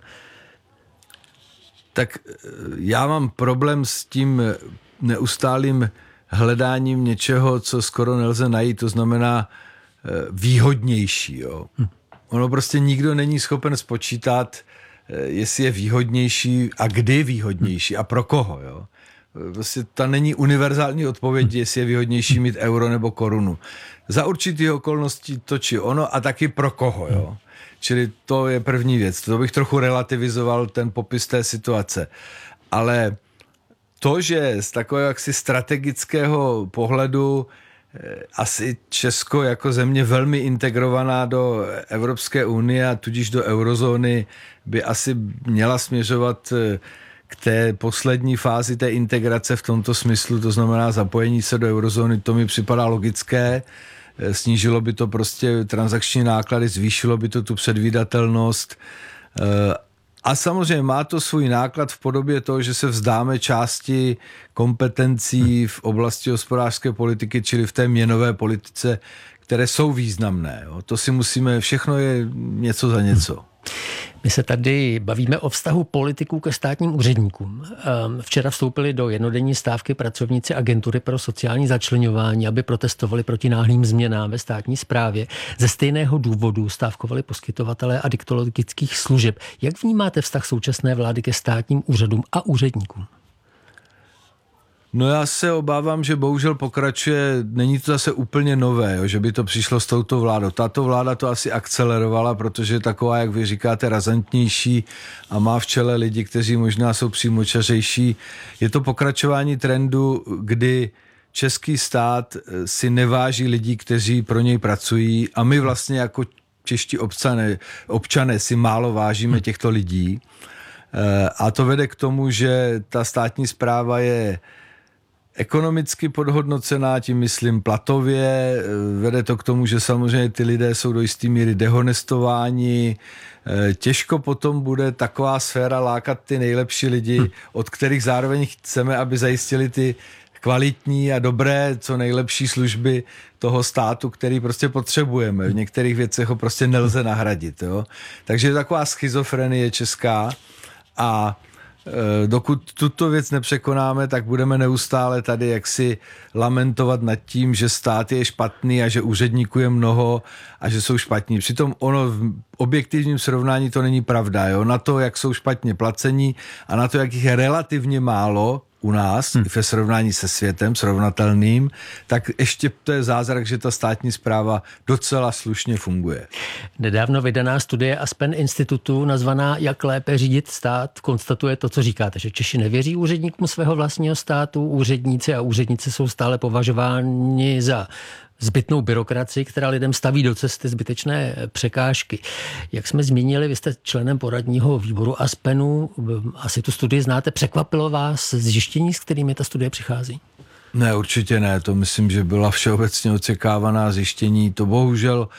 Tak já mám problém s tím neustálým hledáním něčeho, co skoro nelze najít, to znamená výhodnější, jo. Hm. Ono prostě nikdo není schopen spočítat, jestli je výhodnější a kdy výhodnější a pro koho. Jo? Prostě ta není univerzální odpověď, jestli je výhodnější mít euro nebo korunu. Za určitých okolností to či ono a taky pro koho. Jo? Čili to je první věc. To bych trochu relativizoval ten popis té situace. Ale to, že z takového jaksi strategického pohledu asi Česko jako země velmi integrovaná do Evropské unie a tudíž do eurozóny by asi měla směřovat k té poslední fázi té integrace v tomto smyslu, to znamená zapojení se do eurozóny, to mi připadá logické. Snížilo by to prostě transakční náklady, zvýšilo by to tu předvídatelnost. A samozřejmě má to svůj náklad v podobě toho, že se vzdáme části kompetencí v oblasti hospodářské politiky, čili v té měnové politice, které jsou významné. Jo. To si musíme, všechno je něco za něco. My se tady bavíme o vztahu politiků ke státním úředníkům. Včera vstoupili do jednodenní stávky pracovníci agentury pro sociální začleňování, aby protestovali proti náhlým změnám ve státní správě. Ze stejného důvodu stávkovali poskytovatelé adiktologických služeb. Jak vnímáte vztah současné vlády ke státním úřadům a úředníkům? No já se obávám, že bohužel pokračuje, není to zase úplně nové, jo, že by to přišlo s touto vládou. Tato vláda to asi akcelerovala, protože je taková, jak vy říkáte, razantnější a má v čele lidi, kteří možná jsou přímočařejší. Je to pokračování trendu, kdy český stát si neváží lidí, kteří pro něj pracují a my vlastně jako čeští občané, občané si málo vážíme těchto lidí. A to vede k tomu, že ta státní správa je ekonomicky podhodnocená, tím myslím platově, vede to k tomu, že samozřejmě ty lidé jsou do jistý míry dehonestováni, těžko potom bude taková sféra lákat ty nejlepší lidi, od kterých zároveň chceme, aby zajistili ty kvalitní a dobré, co nejlepší služby toho státu, který prostě potřebujeme. V některých věcech ho prostě nelze nahradit. Jo? Takže je taková schizofrenie česká a dokud tuto věc nepřekonáme, tak budeme neustále tady jaksi lamentovat nad tím, že stát je špatný a že úředníků je mnoho a že jsou špatní. Přitom ono v objektivním srovnání to není pravda. Jo? Na to, jak jsou špatně placení a na to, jak jich je relativně málo u nás, hmm. ve srovnání se světem srovnatelným, tak ještě to je zázrak, že ta státní správa docela slušně funguje. Nedávno vydaná studie Aspen institutu nazvaná Jak lépe řídit stát konstatuje to, co říkáte, že Češi nevěří úředníkům svého vlastního státu, úředníci a úředníci jsou stále považováni za zbytnou byrokracii, která lidem staví do cesty zbytečné překážky. Jak jsme zmínili, vy jste členem poradního výboru Aspenu, asi tu studii znáte, překvapilo vás zjištění, s kterými ta studie přichází? Ne, určitě ne, to myslím, že byla všeobecně očekávaná zjištění, to bohužel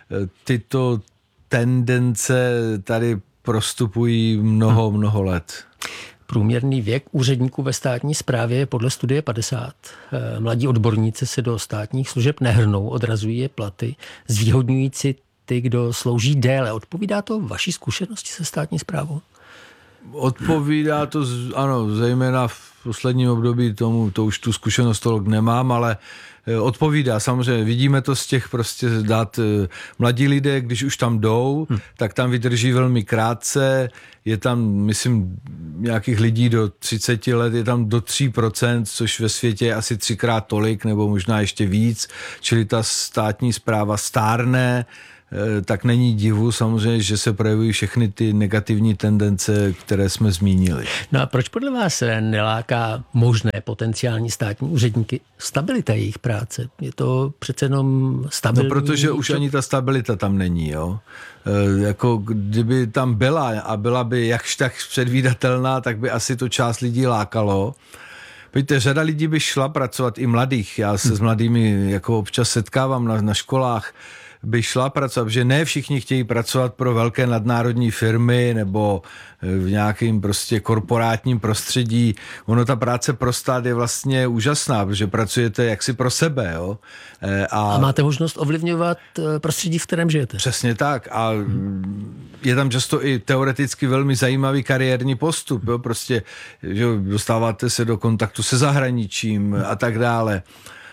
tyto tendence tady prostupují mnoho, mnoho let. Průměrný věk úředníků ve státní správě je podle studie padesát. Mladí odborníci se do státních služeb nehrnou, odrazují je platy, zvýhodňující ty, kdo slouží déle. Odpovídá to vaší zkušenosti se státní správou? Odpovídá to, ano, zejména v posledním období tomu, to už tu zkušenost tolik nemám, ale odpovídá. Samozřejmě vidíme to z těch prostě dát mladí lidé, když už tam jdou, hmm. tak tam vydrží velmi krátce. Je tam, myslím, nějakých lidí do třicet let, je tam do tři procenta, což ve světě je asi třikrát tolik, nebo možná ještě víc. Čili ta státní správa stárne, tak není divu samozřejmě, že se projevují všechny ty negativní tendence, které jsme zmínili. No a proč podle vás neláká možné potenciální státní úředníky stabilita jejich práce? Je to přece jenom stabilní? No protože už ani ta stabilita tam není, jo. E, jako kdyby tam byla a byla by jakž tak předvídatelná, tak by asi to část lidí lákalo. Víte, řada lidí by šla pracovat, i mladých. Já se hmm. s mladými jako občas setkávám na, na školách, by šla pracovat, protože ne všichni chtějí pracovat pro velké nadnárodní firmy nebo v nějakém prostě korporátním prostředí. Ono, ta práce pro stát je vlastně úžasná, protože pracujete jaksi pro sebe. Jo? A, a máte možnost ovlivňovat prostředí, v kterém žijete. Přesně tak. A je tam často i teoreticky velmi zajímavý kariérní postup. Jo? Prostě, že dostáváte se do kontaktu se zahraničím a tak dále.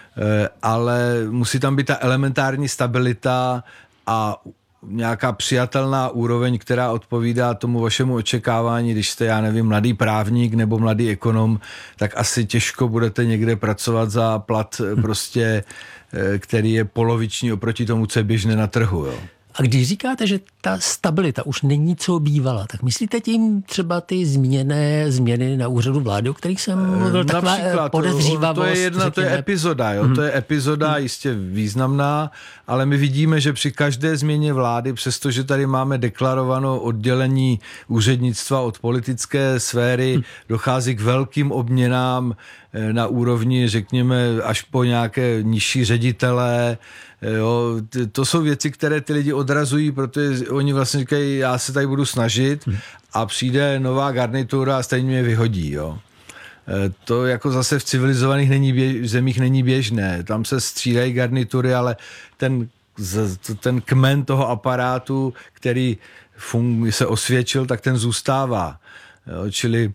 Ale musí tam být ta elementární stabilita a nějaká přijatelná úroveň, která odpovídá tomu vašemu očekávání. Když jste, já nevím, mladý právník nebo mladý ekonom, tak asi těžko budete někde pracovat za plat prostě, který je poloviční oproti tomu, co je běžné na trhu. Jo. A když říkáte, že ta stabilita už není co bývala, tak myslíte tím třeba ty zmíněné změny na úřadu vlády, o kterých jsem mluvil, taková podezřívavost? To je jedna, řekněme. To je epizoda, jo? Mm. To je epizoda mm. jistě významná, ale my vidíme, že při každé změně vlády, přestože tady máme deklarovanou oddělení úřednictva od politické sféry, mm. dochází k velkým obměnám na úrovni, řekněme, až po nějaké nižší ředitelé. Jo, to jsou věci, které ty lidi odrazují, protože oni vlastně říkají, já se tady budu snažit a přijde nová garnitura a stejně mě vyhodí. Jo. To jako zase v civilizovaných není běž, zemích není běžné. Tam se střídají garnitury, ale ten, ten kmen toho aparátu, který fun, se osvědčil, tak ten zůstává. Jo, čili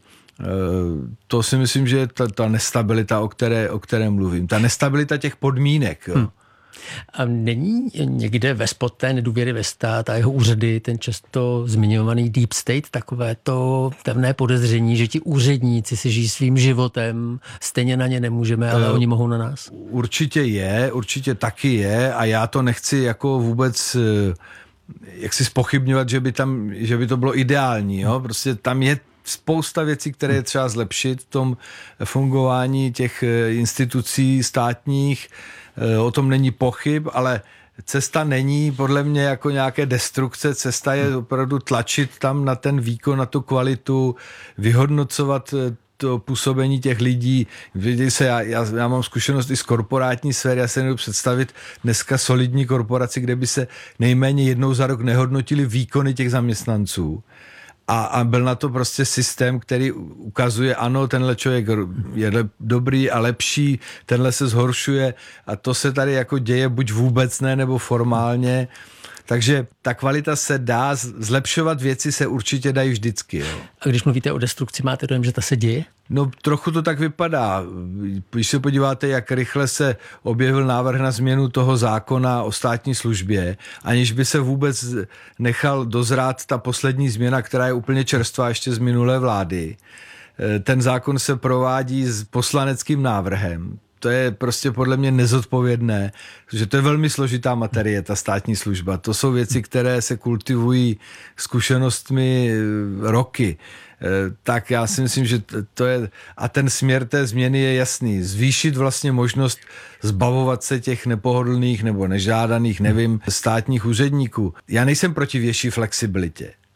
to si myslím, že je ta, ta nestabilita, o které, o které mluvím. Ta nestabilita těch podmínek. Jo. Hmm. A není někde ve spod té nedůvěry ve stát a jeho úřady ten často zmiňovaný deep state, takové to temné podezření, že ti úředníci si žijí svým životem, stejně na ně nemůžeme, ale uh, oni mohou na nás? Určitě je, určitě taky je a já to nechci jako vůbec jak si zpochybňovat, že by, tam, že by to bylo ideální. Jo? Prostě tam je spousta věcí, které je třeba zlepšit v tom fungování těch institucí státních. O tom není pochyb, ale cesta není podle mě jako nějaké destrukce. Cesta je opravdu tlačit tam na ten výkon, na tu kvalitu, vyhodnocovat to působení těch lidí. Vidíte se, já, já, já mám zkušenost i z korporátní sféry, já se nebudu představit dneska solidní korporaci, kde by se nejméně jednou za rok nehodnotili výkony těch zaměstnanců. A, a byl na to prostě systém, který ukazuje, ano, tenhle člověk je lep, dobrý a lepší, tenhle se zhoršuje a to se tady jako děje buď vůbec ne, nebo formálně. Takže ta kvalita se dá, zlepšovat věci se určitě dají vždycky. Jo. A když mluvíte o destrukci, máte dojem, že ta se děje? No trochu to tak vypadá. Když se podíváte, jak rychle se objevil návrh na změnu toho zákona o státní službě, aniž by se vůbec nechal dozrát ta poslední změna, která je úplně čerstvá ještě z minulé vlády. Ten zákon se provádí s poslaneckým návrhem. To je prostě podle mě nezodpovědné, protože to je velmi složitá materie, ta státní služba. To jsou věci, které se kultivují zkušenostmi roky. Tak já si myslím, že to je... A ten směr té změny je jasný. Zvýšit vlastně možnost zbavovat se těch nepohodlných nebo nežádaných, nevím, státních úředníků. Já nejsem proti větší flexibilitě,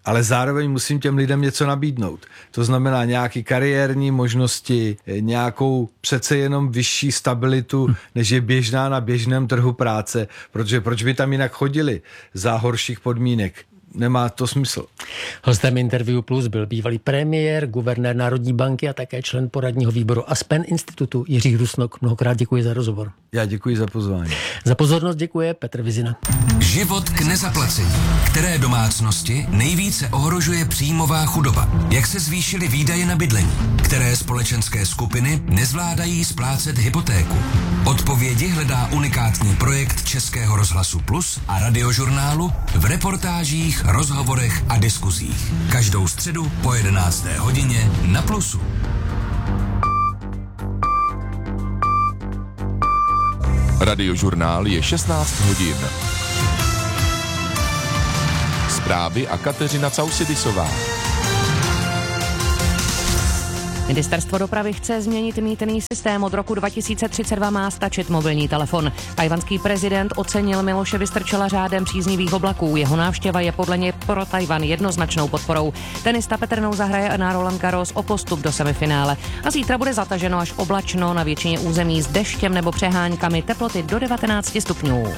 ale zároveň musím těm lidem něco nabídnout. To znamená nějaké kariérní možnosti, nějakou přece jenom vyšší stabilitu, než je běžná na běžném trhu práce, protože proč by tam jinak chodili za horších podmínek? Nemá to smysl. Hostem Interview Plus byl bývalý premiér, guvernér Národní banky a také člen poradního výboru Aspen Institutu Jiří Rusnok. Mnohokrát děkuji za rozhovor. Já děkuji za pozvání. Za pozornost děkuje Petr Vizina. Život k nezaplacení. Které domácnosti nejvíce ohrožuje příjmová chudoba? Jak se zvýšily výdaje na bydlení? Které společenské skupiny nezvládají splácet hypotéku? Odpovědi hledá unikátní projekt Českého rozhlasu Plus a Radiožurnálu v reportážích, rozhovorech a diskuzích. Každou středu po jedenácté hodině na Plusu. Radiožurnál je šestnáct hodin. Zprávy a Kateřina Causidisová. Ministerstvo dopravy chce změnit mýtný systém. Od roku dva tisíce třicet dva má stačit mobilní telefon. Tajvanský prezident ocenil Miloše Vystrčila řádem příznivých oblaků. Jeho návštěva je podle něj pro Tajvan jednoznačnou podporou. Tenista Petr Nouza hraje na Roland Garros o postup do semifinále. A zítra bude zataženo až oblačno na většině území s deštěm nebo přeháňkami, teploty do devatenáct stupňů.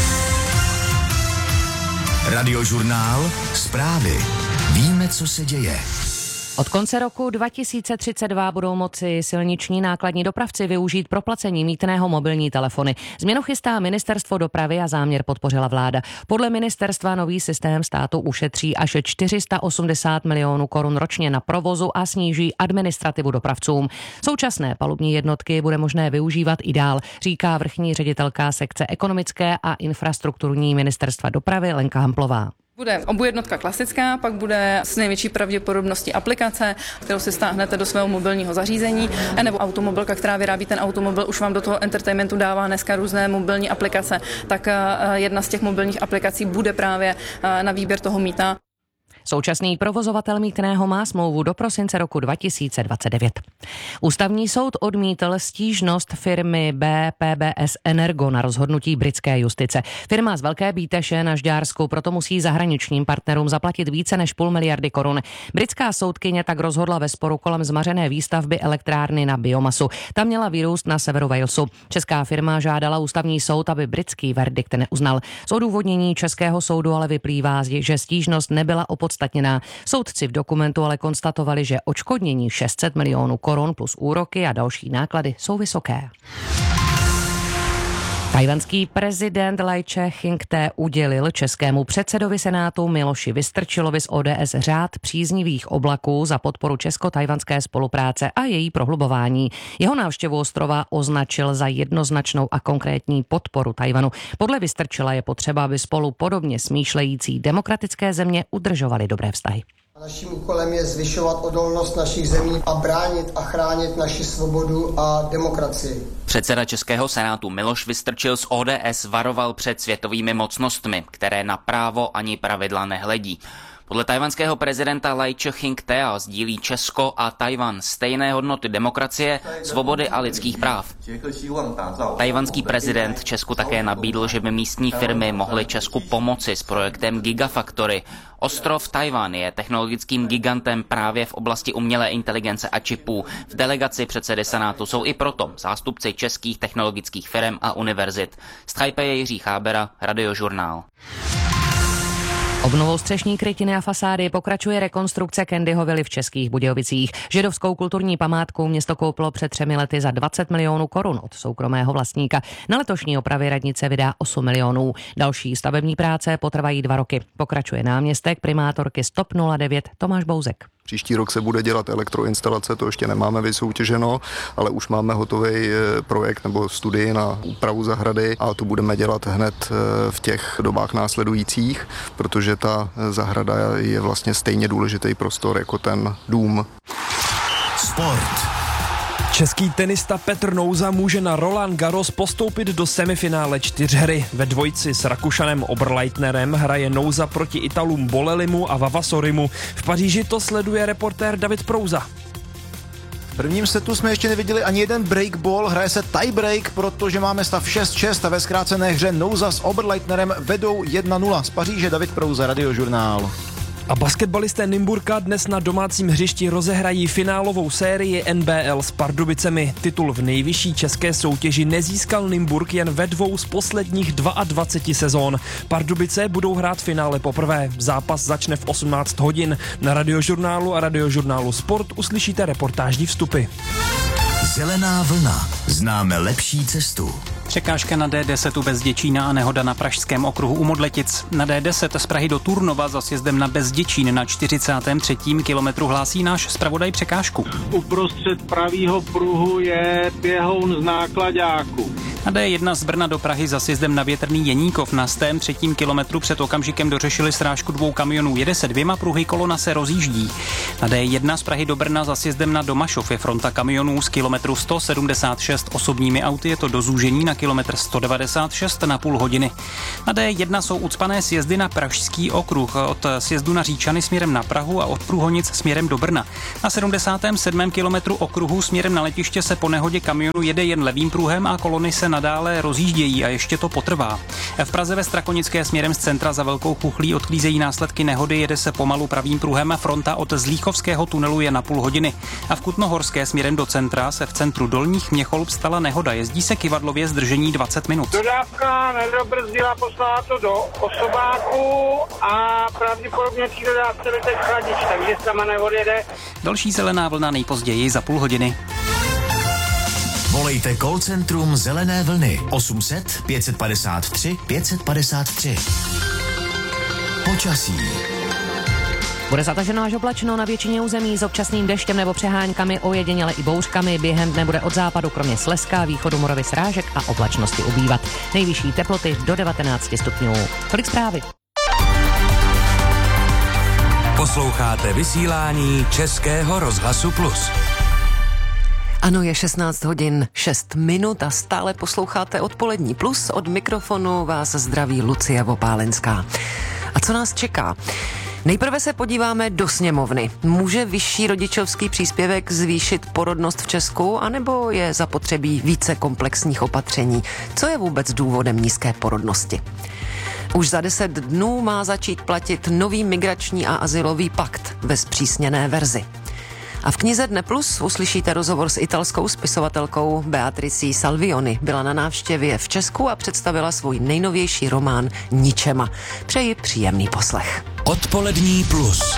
Radiožurnál, zprávy. Víme, co se děje. Od konce roku dva tisíce třicet dva budou moci silniční nákladní dopravci využít pro placení mýtného mobilní telefony. Změnu chystá Ministerstvo dopravy a záměr podpořila vláda. Podle ministerstva nový systém státu ušetří až čtyři sta osmdesát milionů korun ročně na provozu a sníží administrativu dopravcům. Současné palubní jednotky bude možné využívat i dál, říká vrchní ředitelka sekce ekonomické a infrastrukturní Ministerstva dopravy Lenka Hamplová. Bude obujednotka klasická, pak bude s největší pravděpodobností aplikace, kterou si stáhnete do svého mobilního zařízení, nebo automobilka, která vyrábí ten automobil, už vám do toho entertainmentu dává dneska různé mobilní aplikace, tak jedna z těch mobilních aplikací bude právě na výběr toho mýta. Současný provozovatel mýtného má smlouvu do prosince roku dva tisíce dvacet devět. Ústavní soud odmítl stížnost firmy B P B S Energo na rozhodnutí britské justice. Firma z Velké Bíteše na Žďársku proto musí zahraničním partnerům zaplatit více než půl miliardy korun. Britská soudkyně tak rozhodla ve sporu kolem zmařené výstavby elektrárny na biomasu. Ta měla vyrůst na severu Walesu. Česká firma žádala ústavní soud, aby britský verdikt neuznal. Z odůvodnění českého soudu ale vyplývá, že stížnost nebyla opodstatněná. Soudci v dokumentu ale konstatovali, že odškodnění šest set milionů korun plus úroky a další náklady jsou vysoké. Tajvanský prezident Lai Ching-te udělil českému předsedovi Senátu Miloši Vystrčilovi z O D S řád příznivých oblaků za podporu česko-tajvanské spolupráce a její prohlubování. Jeho návštěvu ostrova označil za jednoznačnou a konkrétní podporu Tajvanu. Podle Vystrčila je potřeba, aby spolu podobně smýšlející demokratické země udržovaly dobré vztahy. Naším úkolem je zvyšovat odolnost našich zemí a bránit a chránit naši svobodu a demokracii. Předseda Českého senátu Miloš Vystrčil z O D S varoval před světovými mocnostmi, které na právo ani pravidla nehledí. Podle tajvanského prezidenta Lai Ching-tea sdílí Česko a Tajvan stejné hodnoty demokracie, svobody a lidských práv. Tajvanský prezident Česku také nabídl, že by místní firmy mohly Česku pomoci s projektem Gigafactory. Ostrov Tajvan je technologickým gigantem právě v oblasti umělé inteligence a čipů. V delegaci předsedy senátu jsou i proto zástupci českých technologických firm a univerzit. Z Taipei Jiří Chábera, Radiožurnál. Obnovou střešní krytiny a fasády pokračuje rekonstrukce Candyho vily v Českých Budějovicích. Židovskou kulturní památku město koupilo před třemi lety za dvacet milionů korun od soukromého vlastníka. Na letošní opravy radnice vydá osm milionů. Další stavební práce potrvají dva roky. Pokračuje náměstek primátorky Stop nula devět Tomáš Bouzek. Příští rok se bude dělat elektroinstalace, to ještě nemáme vysoutěženo, ale už máme hotový projekt nebo studii na úpravu zahrady a to budeme dělat hned v těch dobách následujících, protože ta zahrada je vlastně stejně důležitý prostor jako ten dům. Sport. Český tenista Petr Nouza může na Roland Garros postoupit do semifinále čtyřhry. Ve dvojici s Rakušanem Oberleitnerem hraje Nouza proti Italům Bolelimu a Vavasorimu. V Paříži to sleduje reportér David Prouza. V prvním setu jsme ještě neviděli ani jeden breakball, hraje se tiebreak, protože máme stav šest šest a ve zkrácené hře Nouza s Oberleitnerem vedou jedna nula. Z Paříže David Prouza, Radiožurnál. A basketbalisté Nymburka dnes na domácím hřišti rozehrají finálovou sérii N B L s Pardubicemi. Titul v nejvyšší české soutěži nezískal Nymburk jen ve dvou z posledních dvaceti dvou sezón. Pardubice budou hrát finále poprvé. Zápas začne v osmnáct hodin. Na Radiožurnálu a Radiožurnálu Sport uslyšíte reportážní vstupy. Zelená vlna. Známe lepší cestu. Překážka na D deset u Bezděčína a nehoda na pražském okruhu u Modletic. Na D deset z Prahy do Turnova za sjezdem na Bezděčín na čtyřicátém třetím kilometru hlásí náš zpravodaj překážku. Uprostřed pravýho pruhu je běhoun z náklaďáku. Na D jedna z Brna do Prahy za sjezdem na Větrný Jeníkov na stém třetím kilometru před okamžikem dořešili srážku dvou kamionů. Jede se dvěma pruhy, kolona se rozjíždí. Na D jedna z Prahy do Brna za sjezdem na Domašov je fronta kamionů z kilometru sto sedmdesát šest osobními auty, je to do zúžení na kilometr sto devadesát šest na půl hodiny. Na D jedna jsou ucpané sjezdy na Pražský okruh od sjezdu na Říčany směrem na Prahu a od Průhonic směrem do Brna. Na sedmdesátém sedmém kilometru okruhu směrem na letiště se po nehodě kamionu jede jen levým pruhem a kolony se nadále rozjíždějí a ještě to potrvá. V Praze ve Strakonické směrem z centra za Velkou Chuchlí odklízejí následky nehody, jede se pomalu pravým pruhem a fronta od Zlíchovského tunelu je na půl hodiny. A v Kutnohorské směrem do centra se v centru Dolních Měcholup stala nehoda, jezdí se kyvadlově zdržení dvacet minut. Dodávka nedobrzdila, poslala to do osobáku a pravděpodobně při dodávce teď chladič, takže sama neodjede. Další zelená vlna nejpozději za půl hodiny. Volejte call centrum Zelené vlny osm set pět padesát tři pět padesát tři. Počasí. Bude zataženo až oblačno na většině území s občasným deštěm nebo přeháňkami, ojediněle i bouřkami. Během dne bude od západu kromě Slezska, východu Moravy srážek a oblačnosti ubývat. Nejvyšší teploty do devatenáct stupňů. Tolik zprávy. Posloucháte vysílání Českého rozhlasu Plus. Ano, je šestnáct hodin šest minut a stále posloucháte Odpolední Plus. Od mikrofonu vás zdraví Lucie Vopálenská. A co nás čeká? Nejprve se podíváme do sněmovny. Může vyšší rodičovský příspěvek zvýšit porodnost v Česku, anebo je zapotřebí více komplexních opatření? Co je vůbec důvodem nízké porodnosti? Už za deset dnů má začít platit nový migrační a azylový pakt ve zpřísněné verzi. A v knize Dne Plus uslyšíte rozhovor s italskou spisovatelkou Beatricí Salvioni. Byla na návštěvě v Česku a představila svůj nejnovější román Ničema. Přeji příjemný poslech. Odpolední Plus.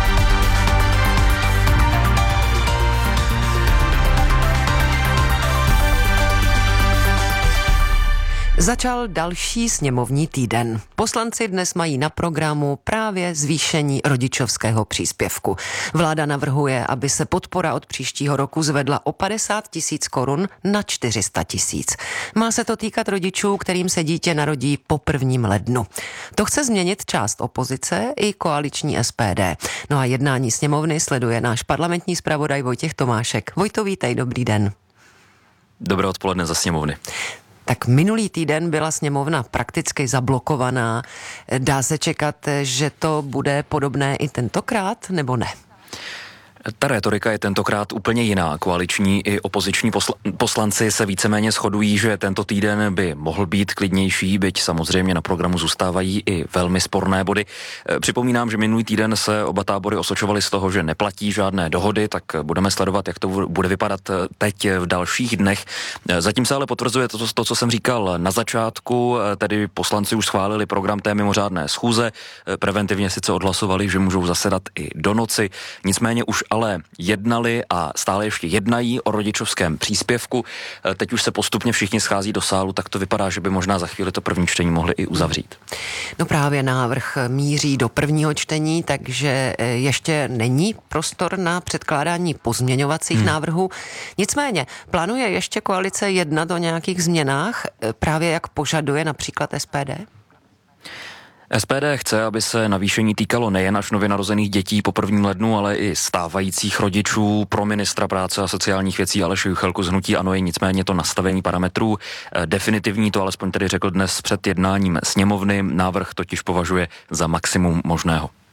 Začal další sněmovní týden. Poslanci dnes mají na programu právě zvýšení rodičovského příspěvku. Vláda navrhuje, aby se podpora od příštího roku zvedla o padesát tisíc korun na čtyři sta tisíc. Má se to týkat rodičů, kterým se dítě narodí po prvním lednu. To chce změnit část opozice i koaliční S P D. No a jednání sněmovny sleduje náš parlamentní zpravodaj Vojtěch Tomášek. Vojto, vítej, dobrý den. Dobré odpoledne za sněmovny. Tak minulý týden byla sněmovna prakticky zablokovaná. Dá se čekat, že to bude podobné i tentokrát, nebo ne? Ta rétorika je tentokrát úplně jiná. Koaliční i opoziční posl- poslanci se víceméně shodují, že tento týden by mohl být klidnější, byť samozřejmě na programu zůstávají i velmi sporné body. Připomínám, že minulý týden se oba tábory osočovaly z toho, že neplatí žádné dohody, tak budeme sledovat, jak to bude vypadat teď v dalších dnech. Zatím se ale potvrzuje to, to, co jsem říkal na začátku, tedy poslanci už schválili program té mimořádné schůze, preventivně sice odhlasovali, že můžou zasedat i do noci, nicméně už ale jednali a stále ještě jednají o rodičovském příspěvku. Teď už se postupně všichni schází do sálu, tak to vypadá, že by možná za chvíli to první čtení mohli i uzavřít. No právě návrh míří do prvního čtení, takže ještě není prostor na předkládání pozměňovacích hmm. návrhů. Nicméně plánuje ještě koalice jednat o nějakých změnách, právě jak požaduje například S P D? S P D chce, aby se navýšení týkalo nejen až nově narozených dětí po prvním lednu, ale i stávajících rodičů. Pro ministra práce a sociálních věcí Aleše Juchelku z hnutí ANO je nicméně to nastavení parametrů definitivní, to alespoň tedy řekl dnes před jednáním sněmovny. Návrh totiž považuje za maximum možného.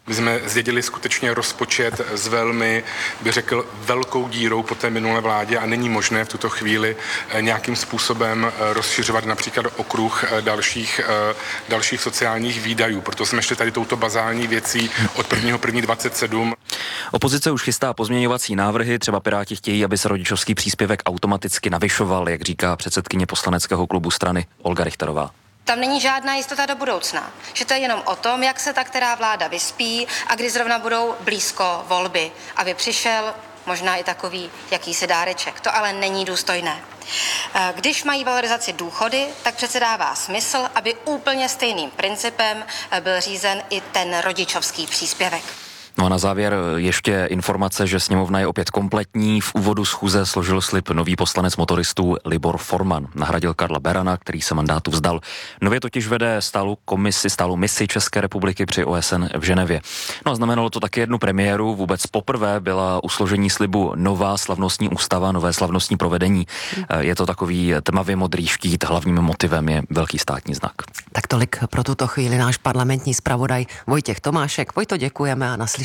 My jsme zdědili skutečně rozpočet s velmi, bych řekl, velkou dírou po té minulé vládě a není možné v tuto chvíli nějakým způsobem rozšiřovat například okruh dalších, dalších sociálních výdajů. Proto jsme šli tady touto bazální věcí od prvního prvního dvacet sedm. Opozice už chystá pozměňovací návrhy, třeba Piráti chtějí, aby se rodičovský příspěvek automaticky navyšoval, jak říká předsedkyně poslaneckého klubu strany Olga Richterová. Tam není žádná jistota do budoucna, že to je jenom o tom, jak se ta která vláda vyspí a kdy zrovna budou blízko volby, aby přišel možná i takový jakýsi dáreček. To ale není důstojné. Když mají valorizaci důchody, tak přece dává smysl, aby úplně stejným principem byl řízen i ten rodičovský příspěvek. No a na závěr ještě informace, že sněmovna je opět kompletní. V úvodu schůze složil slib nový poslanec motoristů Libor Forman. Nahradil Karla Berana, který se mandátu vzdal. Nově totiž vede stálou komisi, stálou misi České republiky při O S N v Ženevě. No a znamenalo to taky jednu premiéru. Vůbec poprvé byla u složení slibu nová slavnostní ústava, nové slavnostní provedení. Je to takový tmavě modrý štít, hlavním motivem je velký státní znak. Tak tolik pro tuto chvíli náš parlamentní zpravodaj Vojtěch Tomášek. Vojto, děkujeme a naslyšenou.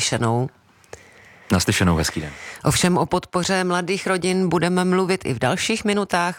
Naslyšenou, hezký den. Ovšem o podpoře mladých rodin budeme mluvit i v dalších minutách.